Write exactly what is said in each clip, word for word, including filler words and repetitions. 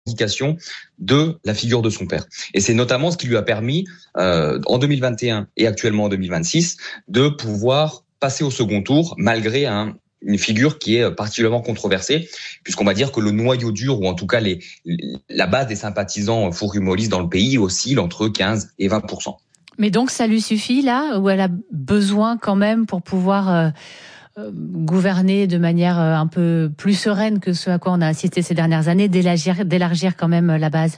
revendication de la figure de son père. Et c'est notamment ce qui lui a permis, euh, en deux mille vingt et un et actuellement en deux mille vingt-six, de pouvoir passer au second tour malgré un une figure qui est particulièrement controversée, puisqu'on va dire que le noyau dur, ou en tout cas les, la base des sympathisants fouris-mollistes dans le pays oscille entre quinze et vingt pour cent. Mais donc ça lui suffit là, ou elle a besoin quand même pour pouvoir euh, euh, gouverner de manière euh, un peu plus sereine que ce à quoi on a assisté ces dernières années, d'élargir, d'élargir quand même la base?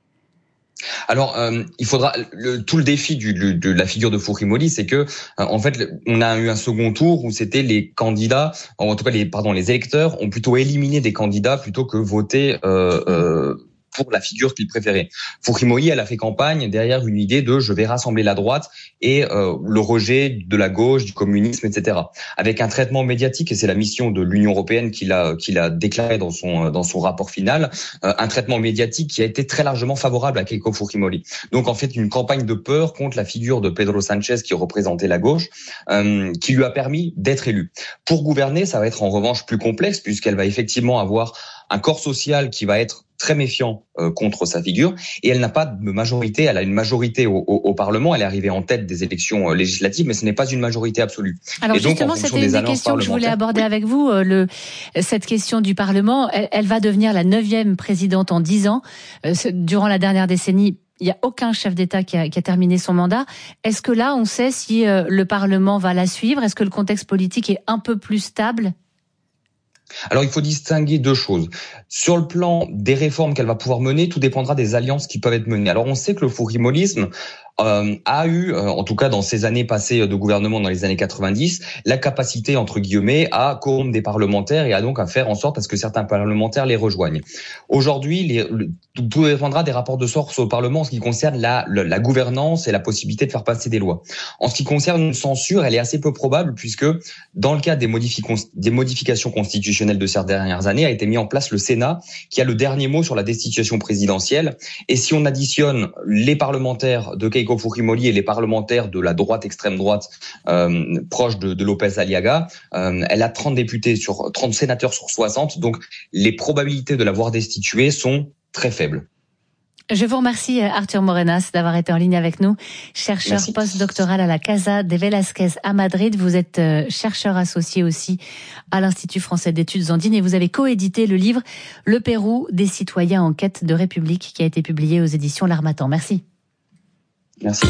Alors, euh, il faudra le, tout le défi du, du, de la figure de Fouris-Mollis, c'est que euh, en fait, on a eu un second tour où c'était les candidats, en tout cas les pardon les électeurs ont plutôt éliminé des candidats plutôt que voter euh, euh, pour la figure qu'ils préféraient. Fouris-Mollis, elle a fait campagne derrière une idée de je vais rassembler la droite et euh, le rejet de la gauche, du communisme, et cetera. Avec un traitement médiatique, et c'est la mission de l'Union européenne qui l'a qui l'a déclaré dans son dans son rapport final, euh, un traitement médiatique qui a été très largement favorable à Keiko Fujimori. Donc en fait une campagne de peur contre la figure de Pedro Sánchez qui représentait la gauche, euh, qui lui a permis d'être élu. Pour gouverner, ça va être en revanche plus complexe puisqu'elle va effectivement avoir un corps social qui va être très méfiant euh, contre sa figure, et elle n'a pas de majorité. Elle a une majorité au, au, au Parlement. Elle est arrivée en tête des élections euh, législatives, mais ce n'est pas une majorité absolue. Alors et donc, justement, c'était une des questions que je voulais aborder oui. avec vous. Euh, le, cette question du Parlement, elle, elle va devenir la neuvième présidente en dix ans. Euh, durant la dernière décennie, il n'y a aucun chef d'État qui a, qui a terminé son mandat. Est-ce que là, on sait si euh, le Parlement va la suivre? Est-ce que le contexte politique est un peu plus stable? Alors, il faut distinguer deux choses. Sur le plan des réformes qu'elle va pouvoir mener, tout dépendra des alliances qui peuvent être menées. Alors, on sait que le fourimollisme euh, a eu, euh, en tout cas dans ces années passées de gouvernement dans les années quatre-vingt-dix, la capacité, entre guillemets, à corrompre des parlementaires et à donc à faire en sorte à ce que certains parlementaires les rejoignent. Aujourd'hui, les, le, tout dépendra des rapports de force au Parlement en ce qui concerne la, la, la gouvernance et la possibilité de faire passer des lois. En ce qui concerne une censure, elle est assez peu probable puisque dans le cas des, modifi- des modifications constitutionnelles de ces dernières années, a été mis en place le Sénat qui a le dernier mot sur la destitution présidentielle. Et si on additionne les parlementaires de Keiko Fujimori et les parlementaires de la droite, extrême droite, euh, proche de, de López Aliaga, euh, elle a trente députés sur trente sénateurs sur soixante. Donc, les probabilités de la voir destituée sont très faibles. Je vous remercie Arthur Morenas d'avoir été en ligne avec nous, chercheur Merci. Postdoctoral à la Casa de Velázquez à Madrid. Vous êtes chercheur associé aussi à l'Institut français d'études andines et vous avez coédité le livre Le Pérou des citoyens en quête de république qui a été publié aux éditions L'Harmattan. Merci. Merci.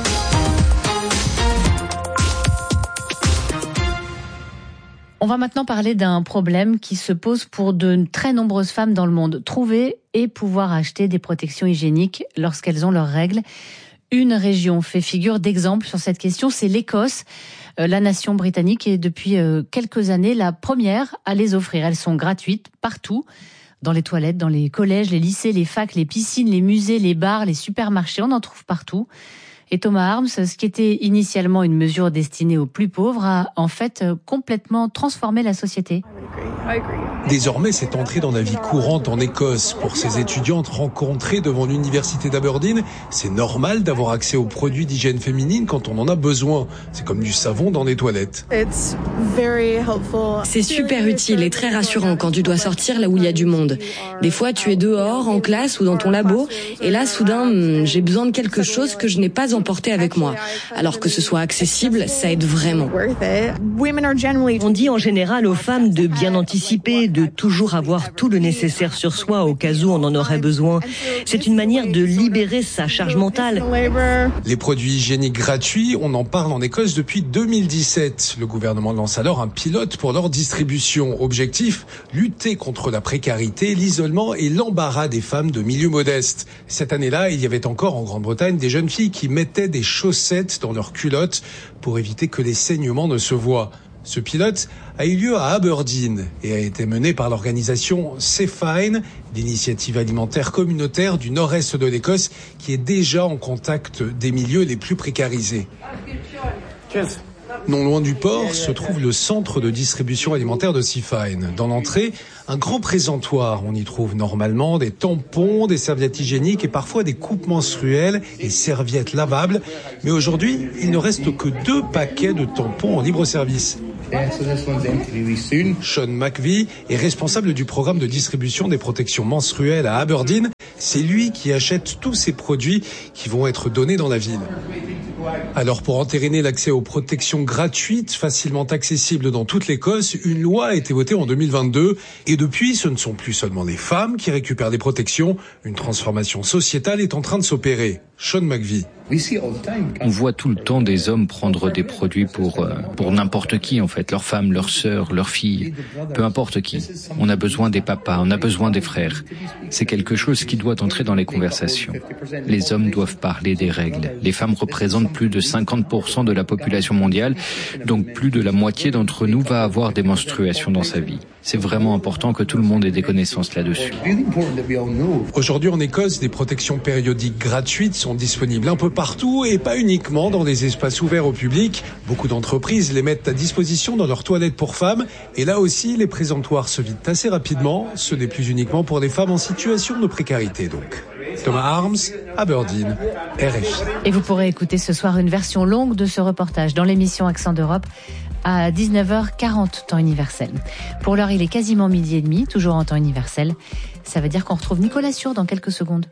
On va maintenant parler d'un problème qui se pose pour de très nombreuses femmes dans le monde. Trouver et pouvoir acheter des protections hygiéniques lorsqu'elles ont leurs règles. Une région fait figure d'exemple sur cette question, c'est l'Écosse. La nation britannique est depuis quelques années la première à les offrir. Elles sont gratuites partout, dans les toilettes, dans les collèges, les lycées, les facs, les piscines, les musées, les bars, les supermarchés, on en trouve partout. Et Thomas Harms, ce qui était initialement une mesure destinée aux plus pauvres, a en fait complètement transformé la société. Désormais, c'est entré dans la vie courante en Écosse. Pour ces étudiantes rencontrées devant l'université d'Aberdeen, c'est normal d'avoir accès aux produits d'hygiène féminine quand on en a besoin. C'est comme du savon dans les toilettes. C'est super utile et très rassurant quand tu dois sortir là où il y a du monde. Des fois, tu es dehors, en classe ou dans ton labo, et là, soudain, j'ai besoin de quelque chose que je n'ai pas emporté avec moi. Alors que ce soit accessible, ça aide vraiment. On dit en général aux femmes de bien anticiper, de toujours avoir tout le nécessaire sur soi au cas où on en aurait besoin. C'est une manière de libérer sa charge mentale. Les produits hygiéniques gratuits, on en parle en Écosse depuis deux mille dix-sept. Le gouvernement lance alors un pilote pour leur distribution. Objectif, lutter contre la précarité, l'isolement et l'embarras des femmes de milieux modestes. Cette année-là, il y avait encore en Grande-Bretagne des jeunes filles qui mettaient des chaussettes dans leurs culottes pour éviter que les saignements ne se voient. Ce pilote a eu lieu à Aberdeen et a été mené par l'organisation Cefine, l'initiative alimentaire communautaire du nord-est de l'Écosse qui est déjà en contact des milieux les plus précarisés. Non loin du port se trouve le centre de distribution alimentaire de Cefine. Dans l'entrée, un grand présentoir. On y trouve normalement des tampons, des serviettes hygiéniques et parfois des coupes menstruelles et serviettes lavables. Mais aujourd'hui, il ne reste que deux paquets de tampons en libre service. Sean McVie est responsable du programme de distribution des protections menstruelles à Aberdeen. C'est lui qui achète tous ces produits qui vont être donnés dans la ville. Alors pour entériner l'accès aux protections gratuites, facilement accessibles dans toute l'Écosse, une loi a été votée en deux mille vingt-deux. Et depuis, ce ne sont plus seulement les femmes qui récupèrent des protections. Une transformation sociétale est en train de s'opérer. Sean McVie. On voit tout le temps des hommes prendre des produits pour euh, pour n'importe qui en fait, leurs femmes, leurs sœurs, leurs filles, peu importe qui. On a besoin des papas, on a besoin des frères. C'est quelque chose qui doit entrer dans les conversations. Les hommes doivent parler des règles. Les femmes représentent plus de cinquante pour cent de la population mondiale, donc plus de la moitié d'entre nous va avoir des menstruations dans sa vie. C'est vraiment important que tout le monde ait des connaissances là-dessus. Aujourd'hui en Écosse, des protections périodiques gratuites sont disponibles un peu partout et pas uniquement dans des espaces ouverts au public. Beaucoup d'entreprises les mettent à disposition dans leurs toilettes pour femmes. Et là aussi, les présentoirs se vident assez rapidement. Ce n'est plus uniquement pour les femmes en situation de précarité donc. Thomas Arms, Aberdeen, R F I. Et vous pourrez écouter ce soir une version longue de ce reportage dans l'émission Accent d'Europe à dix-neuf heures quarante, temps universel. Pour l'heure, il est quasiment midi et demi, toujours en temps universel. Ça veut dire qu'on retrouve Nicolas Sûr dans quelques secondes.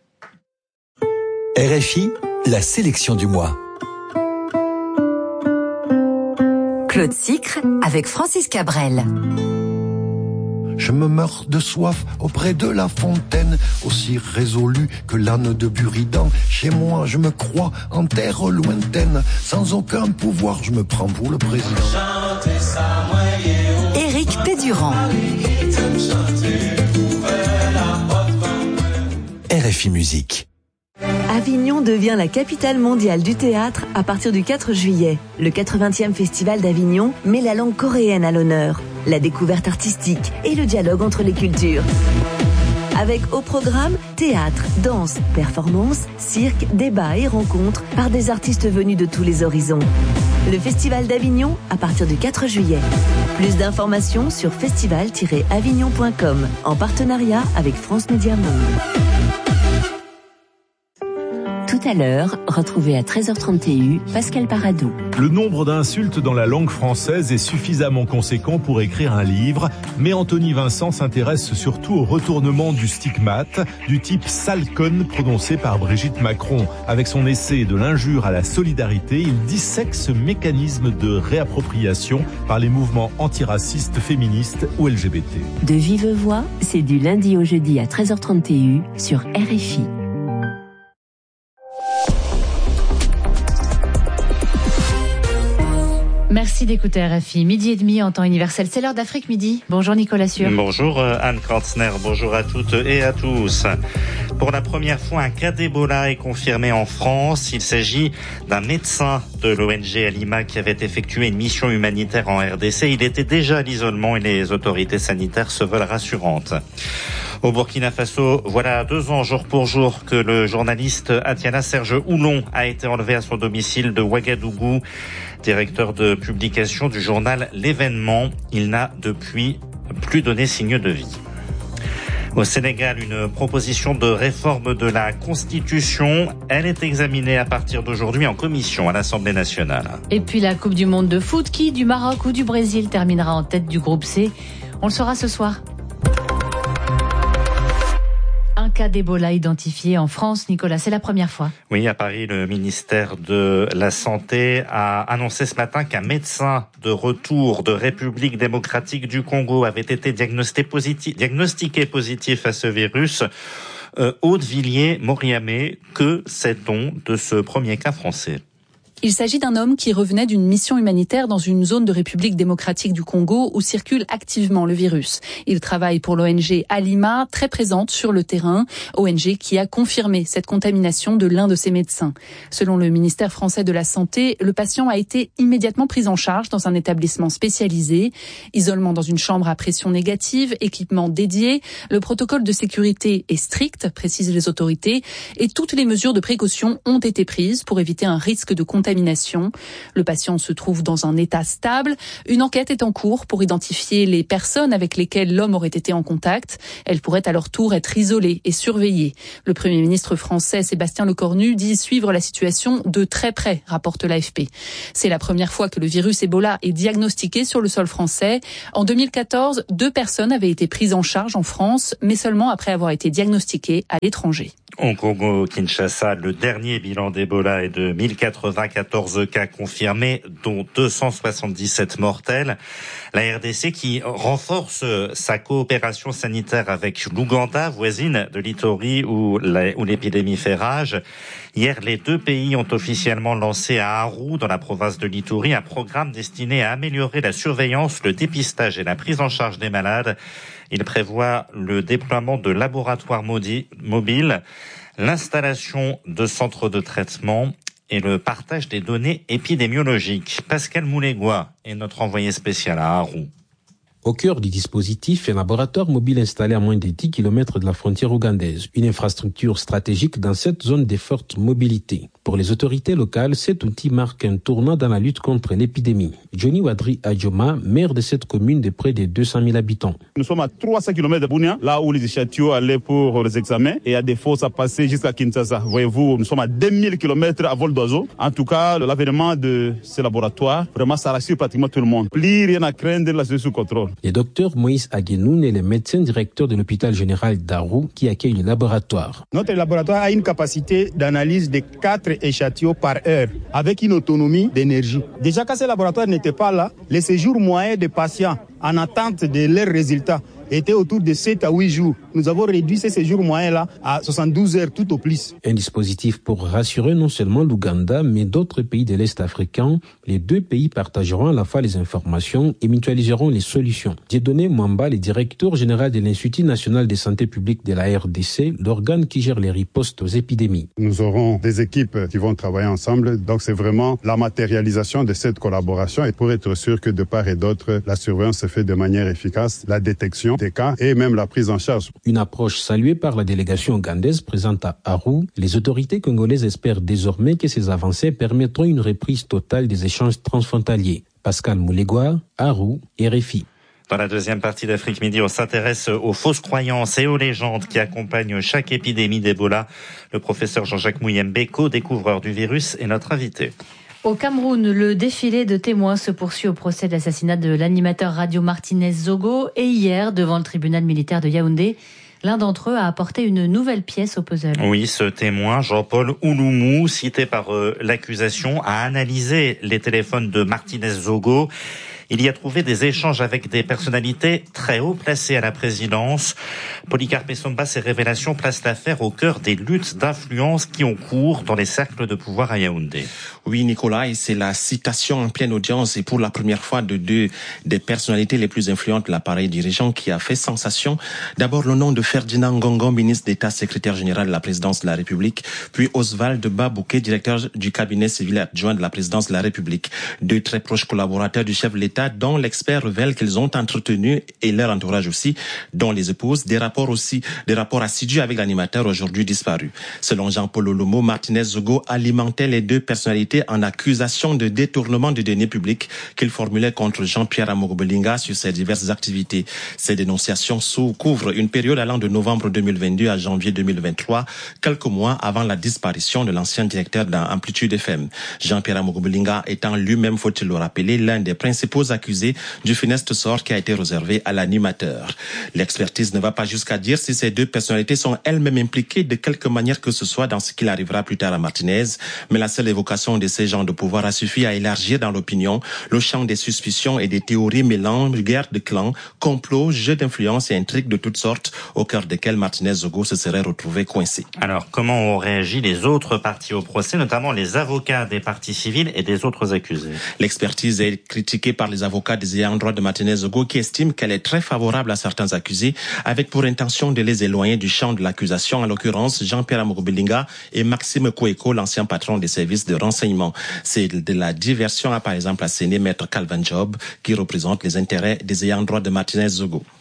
R F I, la sélection du mois. Claude Sicre avec Francis Cabrel. Je me meurs de soif auprès de la fontaine, aussi résolu que l'âne de Buridan. Chez moi, je me crois en terre lointaine, sans aucun pouvoir, je me prends pour le président. Éric Pédurand. R F I Musique. Avignon devient la capitale mondiale du théâtre à partir du quatre juillet. Le quatre-vingtième festival d'Avignon met la langue coréenne à l'honneur, la découverte artistique et le dialogue entre les cultures. Avec au programme théâtre, danse, performance, cirque, débat et rencontres par des artistes venus de tous les horizons. Le Festival d'Avignon à partir du quatre juillet. Plus d'informations sur festival tiret avignon point com en partenariat avec France Média Monde. Tout à l'heure, retrouvez à treize heures trente Pascal Paradou. Le nombre d'insultes dans la langue française est suffisamment conséquent pour écrire un livre, mais Anthony Vincent s'intéresse surtout au retournement du stigmate, du type sale conne prononcé par Brigitte Macron. Avec son essai de l'injure à la solidarité, il dissèque ce mécanisme de réappropriation par les mouvements antiracistes, féministes ou L G B T. De vive voix, c'est du lundi au jeudi à treize heures trente sur R F I. Merci d'écouter R F I. Midi et demi en temps universel. C'est l'heure d'Afrique Midi. Bonjour Nicolas Sûr. Bonjour Anne Krantner. Bonjour à toutes et à tous. Pour la première fois, un cas d'Ebola est confirmé en France. Il s'agit d'un médecin de l'O N G Alima qui avait effectué une mission humanitaire en R D C. Il était déjà à l'isolement et les autorités sanitaires se veulent rassurantes. Au Burkina Faso, voilà deux ans jour pour jour que le journaliste Atiana Serge Oulon a été enlevé à son domicile de Ouagadougou. Directeur de publication du journal L'Événement, il n'a depuis plus donné signe de vie. Au Sénégal, une proposition de réforme de la Constitution. Elle est examinée à partir d'aujourd'hui en commission à l'Assemblée nationale. Et puis la Coupe du monde de foot, qui du Maroc ou du Brésil terminera en tête du groupe C? On le saura ce soir. Un cas d'Ebola identifié en France, Nicolas, c'est la première fois. Oui, à Paris, le ministère de la Santé a annoncé ce matin qu'un médecin de retour de République démocratique du Congo avait été diagnostiqué positif, diagnostiqué positif à ce virus. Euh, Aude Villiers-Moriamé, que sait-on de ce premier cas français ? Il s'agit d'un homme qui revenait d'une mission humanitaire dans une zone de République démocratique du Congo où circule activement le virus. Il travaille pour l'O N G Alima, très présente sur le terrain, O N G qui a confirmé cette contamination de l'un de ses médecins. Selon le ministère français de la Santé, le patient a été immédiatement pris en charge dans un établissement spécialisé. Isolement dans une chambre à pression négative, équipement dédié. Le protocole de sécurité est strict, précisent les autorités, et toutes les mesures de précaution ont été prises pour éviter un risque de contamination contamination. Le patient se trouve dans un état stable. Une enquête est en cours pour identifier les personnes avec lesquelles l'homme aurait été en contact. Elles pourraient à leur tour être isolées et surveillées. Le Premier ministre français Sébastien Lecornu dit suivre la situation de très près, rapporte l'A F P. C'est la première fois que le virus Ebola est diagnostiqué sur le sol français. En deux mille quatorze, deux personnes avaient été prises en charge en France, mais seulement après avoir été diagnostiquées à l'étranger. Au Congo-Kinshasa, le dernier bilan d'Ebola est de mille quatre-vingt-quatorze cas confirmés, dont deux cent soixante-dix-sept mortels. La R D C qui renforce sa coopération sanitaire avec l'Ouganda, voisine de l'Ituri, où, la, où l'épidémie fait rage. Hier, les deux pays ont officiellement lancé à Aru, dans la province de l'Ituri, un programme destiné à améliorer la surveillance, le dépistage et la prise en charge des malades. Il prévoit le déploiement de laboratoires mobiles, l'installation de centres de traitement et le partage des données épidémiologiques. Pascal Moulégois est notre envoyé spécial à Aru. Au cœur du dispositif, un laboratoire mobile installé à moins de dix kilomètres de la frontière ougandaise, une infrastructure stratégique dans cette zone de forte mobilité. Pour les autorités locales, cet outil marque un tournant dans la lutte contre l'épidémie. Johnny Wadri Adjoma, maire de cette commune de près de deux cent mille habitants. Nous sommes à trois cents kilomètres de Bunia, là où les échantillons allaient pour les examens, et à des fosses à passer jusqu'à Kinshasa. Voyez-vous, nous sommes à deux mille kilomètres à vol d'oiseau. En tout cas, l'avènement de ce laboratoire, vraiment, ça rassure pratiquement tout le monde. Plus rien à craindre, là, c'est sous contrôle. Le docteur Moïse Aguenoun est le médecin directeur de l'hôpital général d'Aru qui accueille le laboratoire. Notre laboratoire a une capacité d'analyse de quatre échantillons par heure, avec une autonomie d'énergie. Déjà, quand ce laboratoire n'était pas là, les séjours moyens des patients en attente de leurs résultats était autour de sept à huit jours. Nous avons réduit ces séjours moyens-là à soixante-douze heures tout au plus. Un dispositif pour rassurer non seulement l'Ouganda, mais d'autres pays de l'Est africain. Les deux pays partageront à la fois les informations et mutualiseront les solutions. Dieudonné Mwamba, le directeur général de l'Institut national de santé publique de la R D C, l'organe qui gère les ripostes aux épidémies. Nous aurons des équipes qui vont travailler ensemble. Donc c'est vraiment la matérialisation de cette collaboration et pour être sûr que de part et d'autre, la surveillance se fait de manière efficace, la détection des cas et même la prise en charge. Une approche saluée par la délégation ougandaise présente à Aru. Les autorités congolaises espèrent désormais que ces avancées permettront une reprise totale des échanges transfrontaliers. Pascal Moulégois, Aru, R F I. Dans la deuxième partie d'Afrique Midi, on s'intéresse aux fausses croyances et aux légendes qui accompagnent chaque épidémie d'Ebola. Le professeur Jean-Jacques Mouyembe, co-découvreur du virus, est notre invité. Au Cameroun, le défilé de témoins se poursuit au procès de l'assassinat de l'animateur radio Martinez Zogo. Et hier, devant le tribunal militaire de Yaoundé, l'un d'entre eux a apporté une nouvelle pièce au puzzle. Oui, ce témoin, Jean-Paul Ouloumou, cité par euh, l'accusation, a analysé les téléphones de Martinez Zogo. Il y a trouvé des échanges avec des personnalités très haut placées à la présidence. Polycarpe Somba, ces révélations placent l'affaire au cœur des luttes d'influence qui ont cours dans les cercles de pouvoir à Yaoundé. Oui, Nicolas, et c'est la citation en pleine audience et pour la première fois de deux des personnalités les plus influentes de l'appareil dirigeant qui a fait sensation. D'abord le nom de Ferdinand Ngongo, ministre d'État, secrétaire général de la présidence de la République, puis Oswald Babouké, directeur du cabinet civil adjoint de la présidence de la République. Deux très proches collaborateurs du chef de l'État dont l'expert révèle qu'ils ont entretenu et leur entourage aussi, dont les épouses, des rapports aussi, des rapports assidus avec l'animateur aujourd'hui disparu. Selon Jean-Paul Olomo, Martinez Zogo alimentait les deux personnalités en accusation de détournement de deniers publics qu'il formulait contre Jean-Pierre Amogobelinga sur ses diverses activités. Ces dénonciations couvrent une période allant de novembre deux mille vingt-deux à janvier deux mille vingt-trois, quelques mois avant la disparition de l'ancien directeur d'Amplitude F M. Jean-Pierre Amogobelinga étant lui-même, faut-il le rappeler, l'un des principaux accusé du funeste sort qui a été réservé à l'animateur. L'expertise ne va pas jusqu'à dire si ces deux personnalités sont elles-mêmes impliquées de quelque manière que ce soit dans ce qu'il arrivera plus tard à Martinez, mais la seule évocation de ces gens de pouvoir a suffi à élargir dans l'opinion le champ des suspicions et des théories mêlant guerre de clans, complots, jeux d'influence et intrigues de toutes sortes au cœur desquels Martinez Zogo se serait retrouvé coincé. Alors, comment ont réagi les autres parties au procès, notamment les avocats des parties civiles et des autres accusés? L'expertise est critiquée par les avocats des ayants droit de Martinez Zogo qui estiment qu'elle est très favorable à certains accusés avec pour intention de les éloigner du champ de l'accusation, en l'occurrence Jean-Pierre Amogobelinga et Maxime Koueko, l'ancien patron des services de renseignement. C'est de la diversion a par exemple asséné Maître Calvin Job qui représente les intérêts des ayants droit de Martinez Zogo.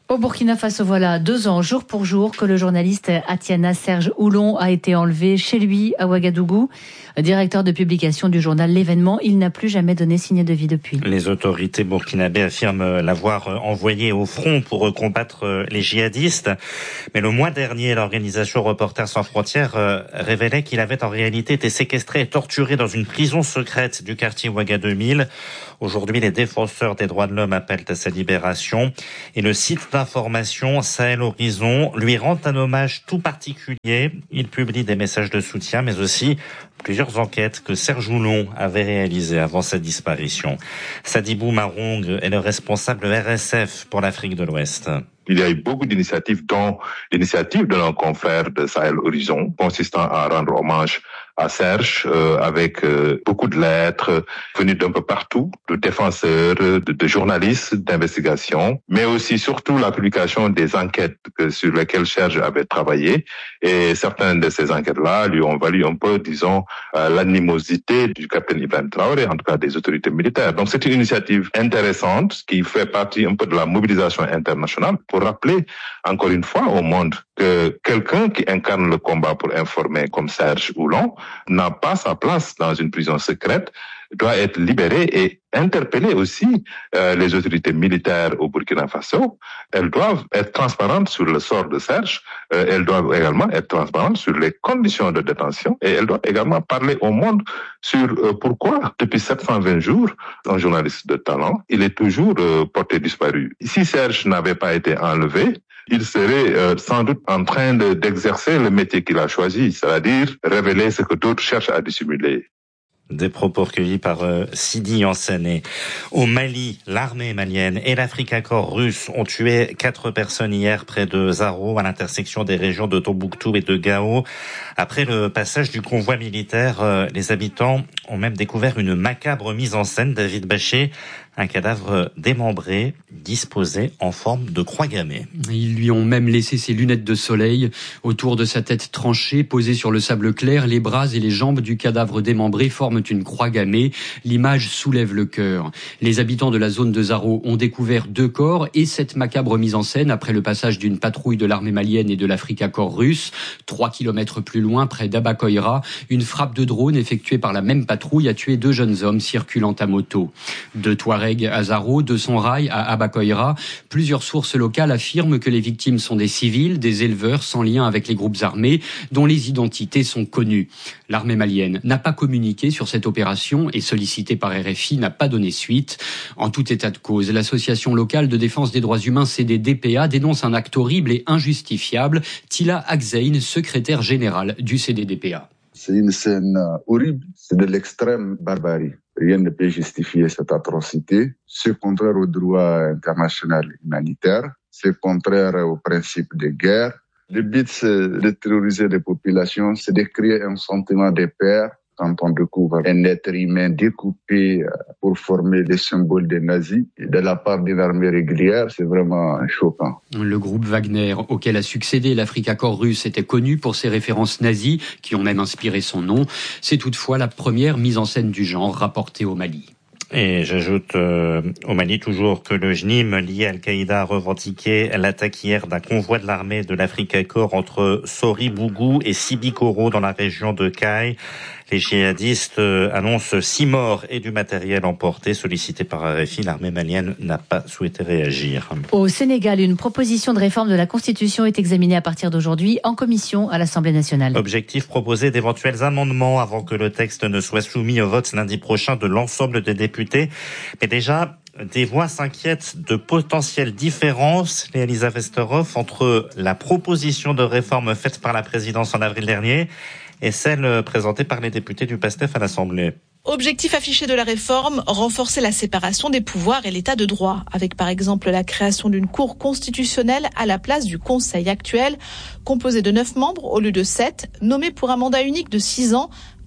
Au Burkina Faso, voilà deux ans, jour pour jour, que le journaliste Atiana Serge Oulon a été enlevé chez lui à Ouagadougou. Directeur de publication du journal L'Événement, il n'a plus jamais donné signe de vie depuis. Les autorités burkinabées affirment l'avoir envoyé au front pour combattre les djihadistes. Mais le mois dernier, l'organisation Reporters sans frontières révélait qu'il avait en réalité été séquestré et torturé dans une prison secrète du quartier Ouaga deux mille. Aujourd'hui, les défenseurs des droits de l'homme appellent à sa libération. Et le site d'information Sahel Horizon lui rend un hommage tout particulier. Il publie des messages de soutien, mais aussi plusieurs enquêtes que Serge Oulon avait réalisées avant sa disparition. Sadibou Marong est le responsable R S F pour l'Afrique de l'Ouest. Il y a eu beaucoup d'initiatives, dont l'initiative de nos confrères de Sahel Horizon, consistant à rendre hommage à Serge, euh, avec euh, beaucoup de lettres venues d'un peu partout, de défenseurs, de, de journalistes d'investigation, mais aussi surtout la publication des enquêtes que, sur lesquelles Serge avait travaillé. Et certaines de ces enquêtes-là lui ont valu un peu, disons, euh, l'animosité du capitaine Ibrahim Traoré, en tout cas des autorités militaires. Donc c'est une initiative intéressante qui fait partie un peu de la mobilisation internationale pour rappeler encore une fois au monde que quelqu'un qui incarne le combat pour informer comme Serge Oulon n'a pas sa place dans une prison secrète, doit être libéré et interpeller aussi euh, les autorités militaires au Burkina Faso. Elles doivent être transparentes sur le sort de Serge, euh, elles doivent également être transparentes sur les conditions de détention et elles doivent également parler au monde sur euh, pourquoi, depuis sept cent vingt jours, un journaliste de talent, il est toujours euh, porté disparu. Si Serge n'avait pas été enlevé, il serait euh, sans doute en train de, d'exercer le métier qu'il a choisi, c'est-à-dire révéler ce que d'autres cherchent à dissimuler. Des propos recueillis par euh, Sidi Yansané. Au Mali, l'armée malienne et l'Africa Corps russe ont tué quatre personnes hier près de Zaro, à l'intersection des régions de Tombouctou et de Gao. Après le passage du convoi militaire, euh, les habitants ont même découvert une macabre mise en scène, David Bachet, un cadavre démembré, disposé en forme de croix gammée. Ils lui ont même laissé ses lunettes de soleil. Autour de sa tête tranchée, posée sur le sable clair, les bras et les jambes du cadavre démembré forment une croix gammée. L'image soulève le cœur. Les habitants de la zone de Zaro ont découvert deux corps et cette macabre mise en scène après le passage d'une patrouille de l'armée malienne et de l'Africa Corps russe. Trois kilomètres plus loin, près d'Abakoira, une frappe de drone effectuée par la même patrouille a tué deux jeunes hommes circulant à moto. Deux Touaregs à Zaro, de son rail à Abakoira. Plusieurs sources locales affirment que les victimes sont des civils, des éleveurs sans lien avec les groupes armés, dont les identités sont connues. L'armée malienne n'a pas communiqué sur cette opération et sollicitée par R F I n'a pas donné suite. En tout état de cause, l'association locale de défense des droits humains C D D P A dénonce un acte horrible et injustifiable. Tila Akzein, secrétaire générale du C D D P A. C'est une scène horrible, c'est de l'extrême barbarie. Rien ne peut justifier cette atrocité. C'est contraire au droit international humanitaire. C'est contraire au principe de guerre. Le but, c'est de terroriser les populations, c'est de créer un sentiment de peur quand on découvre un être humain découpé pour former les symboles des nazis de la part d'une armée régulière, c'est vraiment choquant. Le groupe Wagner, auquel a succédé l'Africa Corps russe, était connu pour ses références nazies, qui ont même inspiré son nom. C'est toutefois la première mise en scène du genre rapportée au Mali. Et j'ajoute euh, au Mali toujours que le J N I M lié à Al-Qaïda a revendiqué l'attaque hier d'un convoi de l'armée de l'Africa Corps entre Sori-Bougou et Sibikoro dans la région de Kay. Les djihadistes euh, annoncent six morts et du matériel emporté. Sollicité par R F I, l'armée malienne n'a pas souhaité réagir. Au Sénégal, une proposition de réforme de la Constitution est examinée à partir d'aujourd'hui en commission à l'Assemblée nationale. Objectif, proposer d'éventuels amendements avant que le texte ne soit soumis au vote lundi prochain de l'ensemble des députés. Mais déjà, des voix s'inquiètent de potentielles différences, Elisa Vesterhoff, entre la proposition de réforme faite par la présidence en avril dernier et celle présentée par les députés du PASTEF à l'Assemblée. Objectif affiché de la réforme, renforcer la séparation des pouvoirs et l'état de droit, avec par exemple la création d'une cour constitutionnelle à la place du Conseil actuel, composé de neuf membres au lieu de sept, nommés pour un mandat unique de six ans,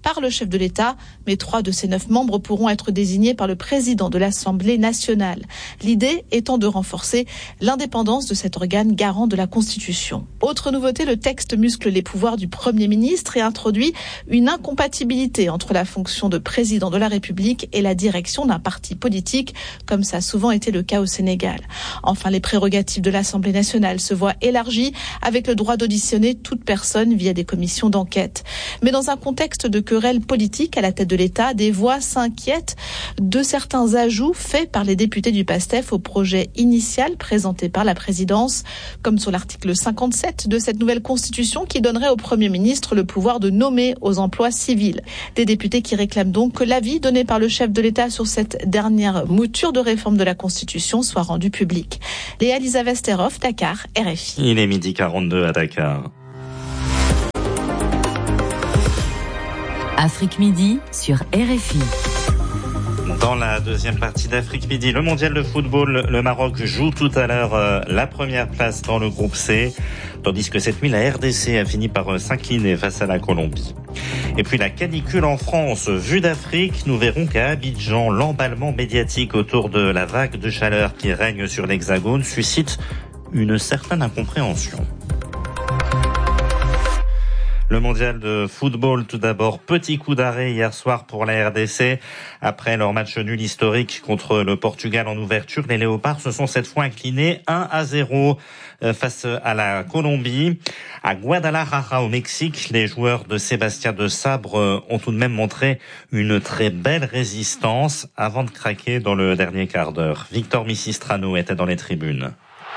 par le chef de l'État, mais trois de ces neuf membres pourront être désignés par le président de l'Assemblée nationale. L'idée étant de renforcer l'indépendance de cet organe garant de la Constitution. Autre nouveauté, le texte muscle les pouvoirs du Premier ministre et introduit une incompatibilité entre la fonction de président de la République et la direction d'un parti politique, comme ça a souvent été le cas au Sénégal. Enfin, les prérogatives de l'Assemblée nationale se voient élargies avec le droit d'auditionner toute personne via des commissions d'enquête. Mais dans un contexte de querelle politique à la tête de l'État, des voix s'inquiètent de certains ajouts faits par les députés du PASTEF au projet initial présenté par la présidence, comme sur l'article cinquante-sept de cette nouvelle constitution qui donnerait au Premier ministre le pouvoir de nommer aux emplois civils. Des députés qui réclament donc que l'avis donné par le chef de l'État sur cette dernière mouture de réforme de la Constitution soit rendu public. Léa Lisa Vesterhoff, Dakar, R F I. Il est midi quarante-deux à Dakar. Afrique Midi sur R F I. Dans la deuxième partie d'Afrique Midi, le mondial de football, le Maroc joue tout à l'heure euh, la première place dans le groupe C, tandis que cette nuit, la R D C a fini par euh, s'incliner face à la Colombie. Et puis la canicule en France, vue d'Afrique, nous verrons qu'à Abidjan, l'emballement médiatique autour de la vague de chaleur qui règne sur l'Hexagone suscite une certaine incompréhension. Le mondial de football, tout d'abord, petit coup d'arrêt hier soir pour la R D C. Après leur match nul historique contre le Portugal en ouverture, les Léopards se sont cette fois inclinés un à zéro face à la Colombie. À Guadalajara, au Mexique, les joueurs de Sébastien de Sabre ont tout de même montré une très belle résistance avant de craquer dans le dernier quart d'heure. Victor Misistrano était dans les tribunes.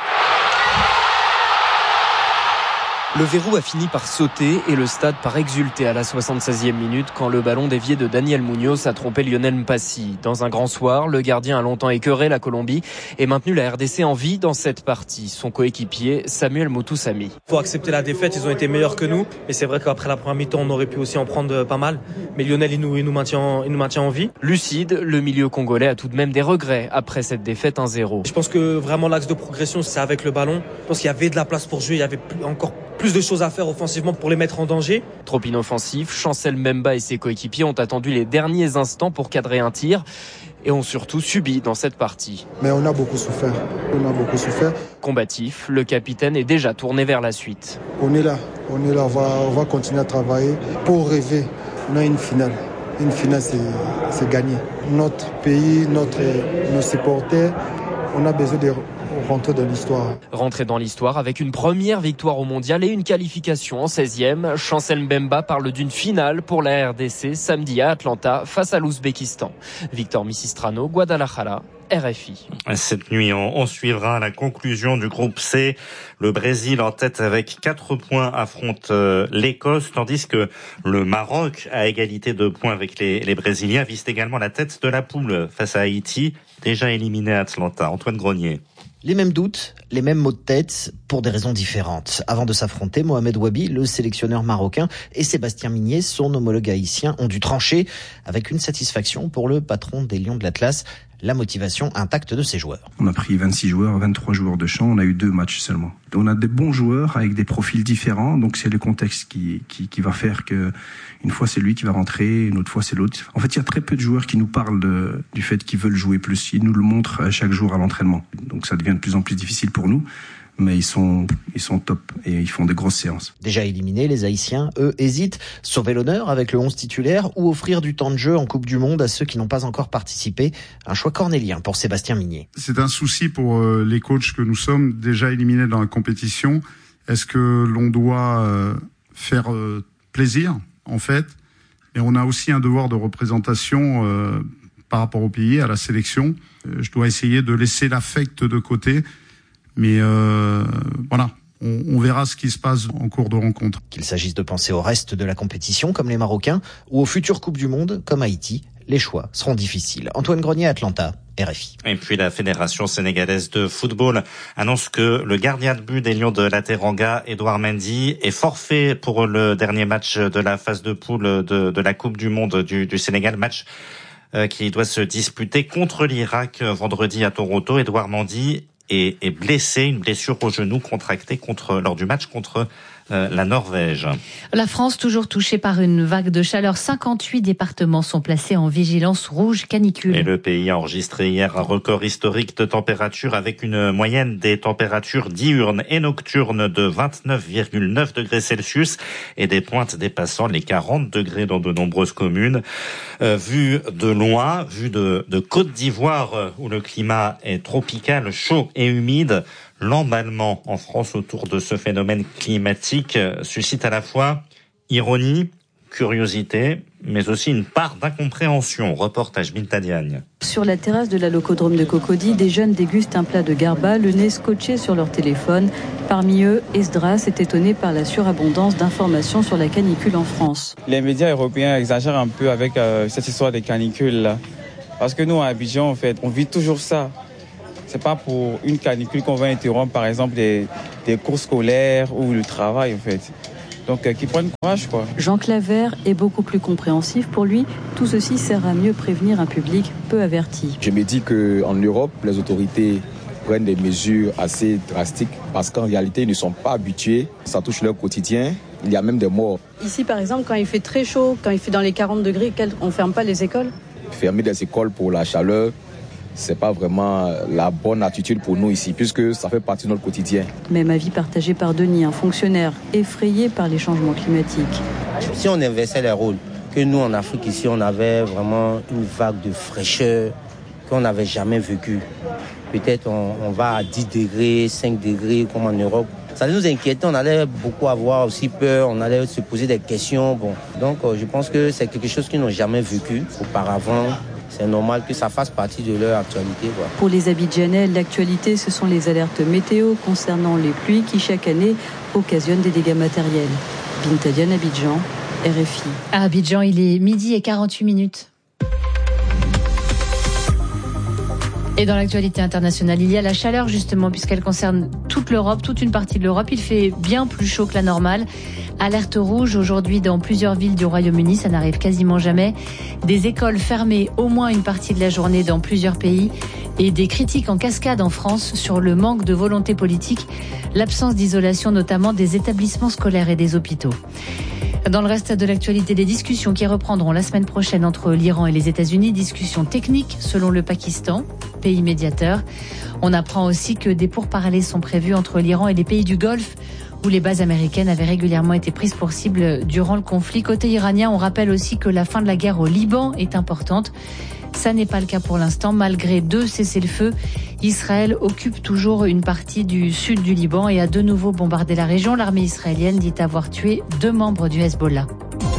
Le verrou a fini par sauter et le stade par exulter à la soixante-seizième minute quand le ballon dévié de Daniel Munoz a trompé Lionel Mpassi. Dans un grand soir, le gardien a longtemps écœuré la Colombie et maintenu la R D C en vie dans cette partie. Son coéquipier, Samuel Moutoussamy. Il faut accepter la défaite, ils ont été meilleurs que nous. Et c'est vrai qu'après la première mi-temps, on aurait pu aussi en prendre pas mal. Mais Lionel, il nous, il nous, maintient, il nous maintient en vie. Lucide, le milieu congolais a tout de même des regrets après cette défaite un zéro. Je pense que vraiment l'axe de progression, c'est avec le ballon. Je pense qu'il y avait de la place pour jouer, il y avait encore plus de choses à faire offensivement pour les mettre en danger. Trop inoffensif, Chancel Mbemba et ses coéquipiers ont attendu les derniers instants pour cadrer un tir et ont surtout subi dans cette partie. Mais on a beaucoup souffert, on a beaucoup souffert. Combatif, le capitaine est déjà tourné vers la suite. On est là, on est là, on va, on va continuer à travailler pour rêver. On a une finale. Une finale, c'est, c'est gagné. Notre pays, notre, nos supporters, on a besoin de rentrer dans l'histoire. Rentrer dans l'histoire avec une première victoire au mondial et une qualification en seizième. Chancel Mbemba parle d'une finale pour la R D C samedi à Atlanta face à l'Ouzbékistan. Victor Misistrano, Guadalajara, R F I. Cette nuit, on, on suivra la conclusion du groupe C. Le Brésil en tête avec quatre points affronte euh, l'Écosse, tandis que le Maroc, à égalité de points avec les, les Brésiliens, vise également la tête de la poule face à Haïti, déjà éliminé à Atlanta. Antoine Grenier. Les mêmes doutes, les mêmes maux de tête, pour des raisons différentes. Avant de s'affronter, Mohamed Wabi, le sélectionneur marocain, et Sébastien Migné, son homologue haïtien, ont dû trancher avec une satisfaction pour le patron des Lions de l'Atlas, la motivation intacte de ses joueurs. On a pris vingt-six joueurs, vingt-trois joueurs de champ, on a eu deux matchs seulement. On a des bons joueurs avec des profils différents, donc c'est le contexte qui, qui, qui va faire que une fois c'est lui qui va rentrer, une autre fois c'est l'autre. En fait, il y a très peu de joueurs qui nous parlent de, du fait qu'ils veulent jouer plus. Ils nous le montrent chaque jour à l'entraînement. Donc ça devient de plus en plus difficile pour nous. Mais ils sont, ils sont top et ils font des grosses séances. Déjà éliminés, les Haïtiens, eux, hésitent. Sauver l'honneur avec le onze titulaire ou offrir du temps de jeu en Coupe du Monde à ceux qui n'ont pas encore participé. Un choix cornélien pour Sébastien Migné. C'est un souci pour euh, les coachs que nous sommes, déjà éliminés dans la compétition. Est-ce que l'on doit euh, faire euh, plaisir, en fait? Et on a aussi un devoir de représentation euh, par rapport au pays, à la sélection. Euh, je dois essayer de laisser l'affect de côté. Mais euh, voilà, on, on verra ce qui se passe en cours de rencontre. Qu'il s'agisse de penser au reste de la compétition, comme les Marocains, ou aux futures Coupes du Monde, comme Haïti, les choix seront difficiles. Antoine Grenier, Atlanta, R F I. Et puis la Fédération sénégalaise de football annonce que le gardien de but des Lions de la Teranga, Edouard Mendy, est forfait pour le dernier match de la phase de poule de, de la Coupe du Monde du, du Sénégal, match euh, qui doit se disputer contre l'Irak vendredi à Toronto. Edouard Mendy est, est blessé, une blessure au genou contractée contre, lors du match contre euh, la Norvège. La France, toujours touchée par une vague de chaleur. cinquante-huit départements sont placés en vigilance rouge canicule. Et le pays a enregistré hier un record historique de température avec une moyenne des températures diurnes et nocturnes de vingt-neuf virgule neuf degrés Celsius et des pointes dépassant les quarante degrés dans de nombreuses communes. Euh, vu de loin, vu de, de Côte d'Ivoire où le climat est tropical, chaud et humide, l'emballement en France autour de ce phénomène climatique suscite à la fois ironie, curiosité, mais aussi une part d'incompréhension. Reportage Binta Diagne. Sur la terrasse de la locodrome de Cocody, des jeunes dégustent un plat de garba, le nez scotché sur leur téléphone. Parmi eux, Esdras est étonné par la surabondance d'informations sur la canicule en France. Les médias européens exagèrent un peu avec euh, cette histoire des canicules là. Parce que nous, à Abidjan, en fait, on vit toujours ça. C'est pas pour une canicule qu'on va interrompre, par exemple, des, des cours scolaires ou le travail, en fait. Donc, euh, qu'ils prennent courage, quoi. Jean Claver est beaucoup plus compréhensif. Pour lui, tout ceci sert à mieux prévenir un public peu averti. Je me dis qu'en Europe, les autorités prennent des mesures assez drastiques parce qu'en réalité, ils ne sont pas habitués. Ça touche leur quotidien. Il y a même des morts. Ici, par exemple, quand il fait très chaud, quand il fait dans les quarante degrés, on ne ferme pas les écoles ? Fermer des écoles pour la chaleur, c'est pas vraiment la bonne attitude pour nous ici, puisque ça fait partie de notre quotidien. Même avis partagé par Denis, un fonctionnaire effrayé par les changements climatiques. Si on inversait les rôles, que nous en Afrique ici, on avait vraiment une vague de fraîcheur qu'on n'avait jamais vécue. Peut-être on, on va à dix degrés, cinq degrés comme en Europe. Ça nous inquiétait, on allait beaucoup avoir aussi peur, on allait se poser des questions. Bon, donc je pense que c'est quelque chose qu'ils n'ont jamais vécu auparavant. C'est normal que ça fasse partie de leur actualité, quoi. Pour les Abidjanais, l'actualité, ce sont les alertes météo concernant les pluies qui, chaque année, occasionnent des dégâts matériels. Binta Diagne, Abidjan, R F I. À Abidjan, il est midi et quarante-huit minutes. Et dans l'actualité internationale, il y a la chaleur justement puisqu'elle concerne toute l'Europe, toute une partie de l'Europe. Il fait bien plus chaud que la normale. Alerte rouge aujourd'hui dans plusieurs villes du Royaume-Uni, ça n'arrive quasiment jamais. Des écoles fermées au moins une partie de la journée dans plusieurs pays et des critiques en cascade en France sur le manque de volonté politique, l'absence d'isolation notamment des établissements scolaires et des hôpitaux. Dans le reste de l'actualité, des discussions qui reprendront la semaine prochaine entre l'Iran et les États-Unis, discussions techniques selon le Pakistan, pays médiateur. On apprend aussi que des pourparlers sont prévus entre l'Iran et les pays du Golfe, où les bases américaines avaient régulièrement été prises pour cible durant le conflit. Côté iranien, on rappelle aussi que la fin de la guerre au Liban est importante. Ça n'est pas le cas pour l'instant. Malgré deux cessez-le-feu, Israël occupe toujours une partie du sud du Liban et a de nouveau bombardé la région. L'armée israélienne dit avoir tué deux membres du Hezbollah.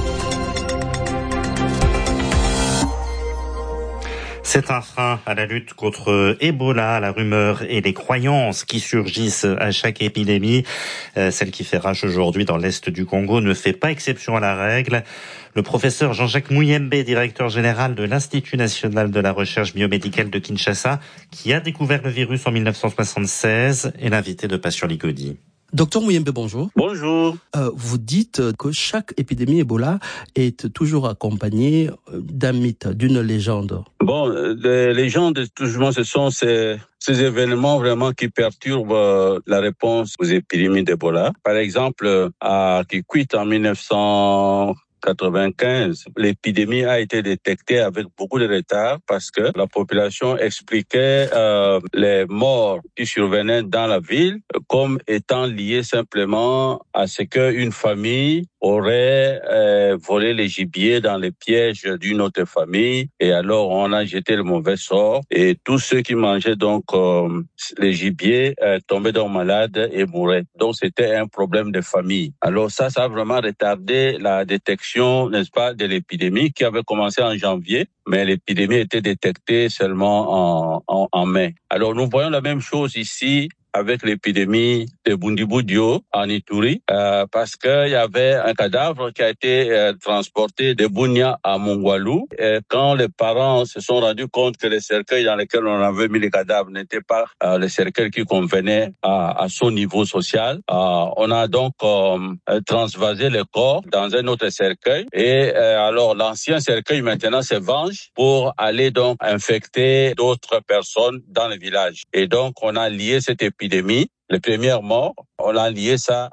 C'est un frein à la lutte contre Ebola, la rumeur et les croyances qui surgissent à chaque épidémie. Euh, celle qui fait rage aujourd'hui dans l'est du Congo ne fait pas exception à la règle. Le professeur Jean-Jacques Mouyembe, directeur général de l'Institut national de la recherche biomédicale de Kinshasa, qui a découvert le virus en mille neuf cent soixante-seize, est l'invité de Passion Ligodi. Docteur Mouyembe, bonjour. Bonjour. Euh, vous dites que chaque épidémie Ebola est toujours accompagnée d'un mythe, d'une légende. Bon, les légendes, toujours, ce sont ces, ces événements vraiment qui perturbent euh, la réponse aux épidémies d'Ebola. Par exemple, à Kikwit en mille neuf cent quatre-vingt-quinze, l'épidémie a été détectée avec beaucoup de retard parce que la population expliquait euh, les morts qui survenaient dans la ville comme étant liées simplement à ce qu'une famille aurait euh, volé les gibiers dans les pièges d'une autre famille et alors on a jeté le mauvais sort et tous ceux qui mangeaient donc euh, les gibiers euh, tombaient donc malades et mouraient. Donc c'était un problème de famille. Alors ça, ça a vraiment retardé la détection, n'est-ce pas, de l'épidémie qui avait commencé en janvier, mais l'épidémie était détectée seulement en, en, en mai. Alors nous voyons la même chose ici avec l'épidémie de Bundibudio en Ituri, euh, parce qu'il y avait un cadavre qui a été euh, transporté de Bunia à Mongwalu. Et quand les parents se sont rendus compte que les cercueils dans lesquels on avait mis les cadavres n'étaient pas euh, les cercueils qui convenaient à, à son niveau social, euh, on a donc euh, transvasé le corps dans un autre cercueil. Et euh, alors l'ancien cercueil maintenant se venge pour aller donc infecter d'autres personnes dans le village. Et donc on a lié cette épidémie, les premières morts, on a lié ça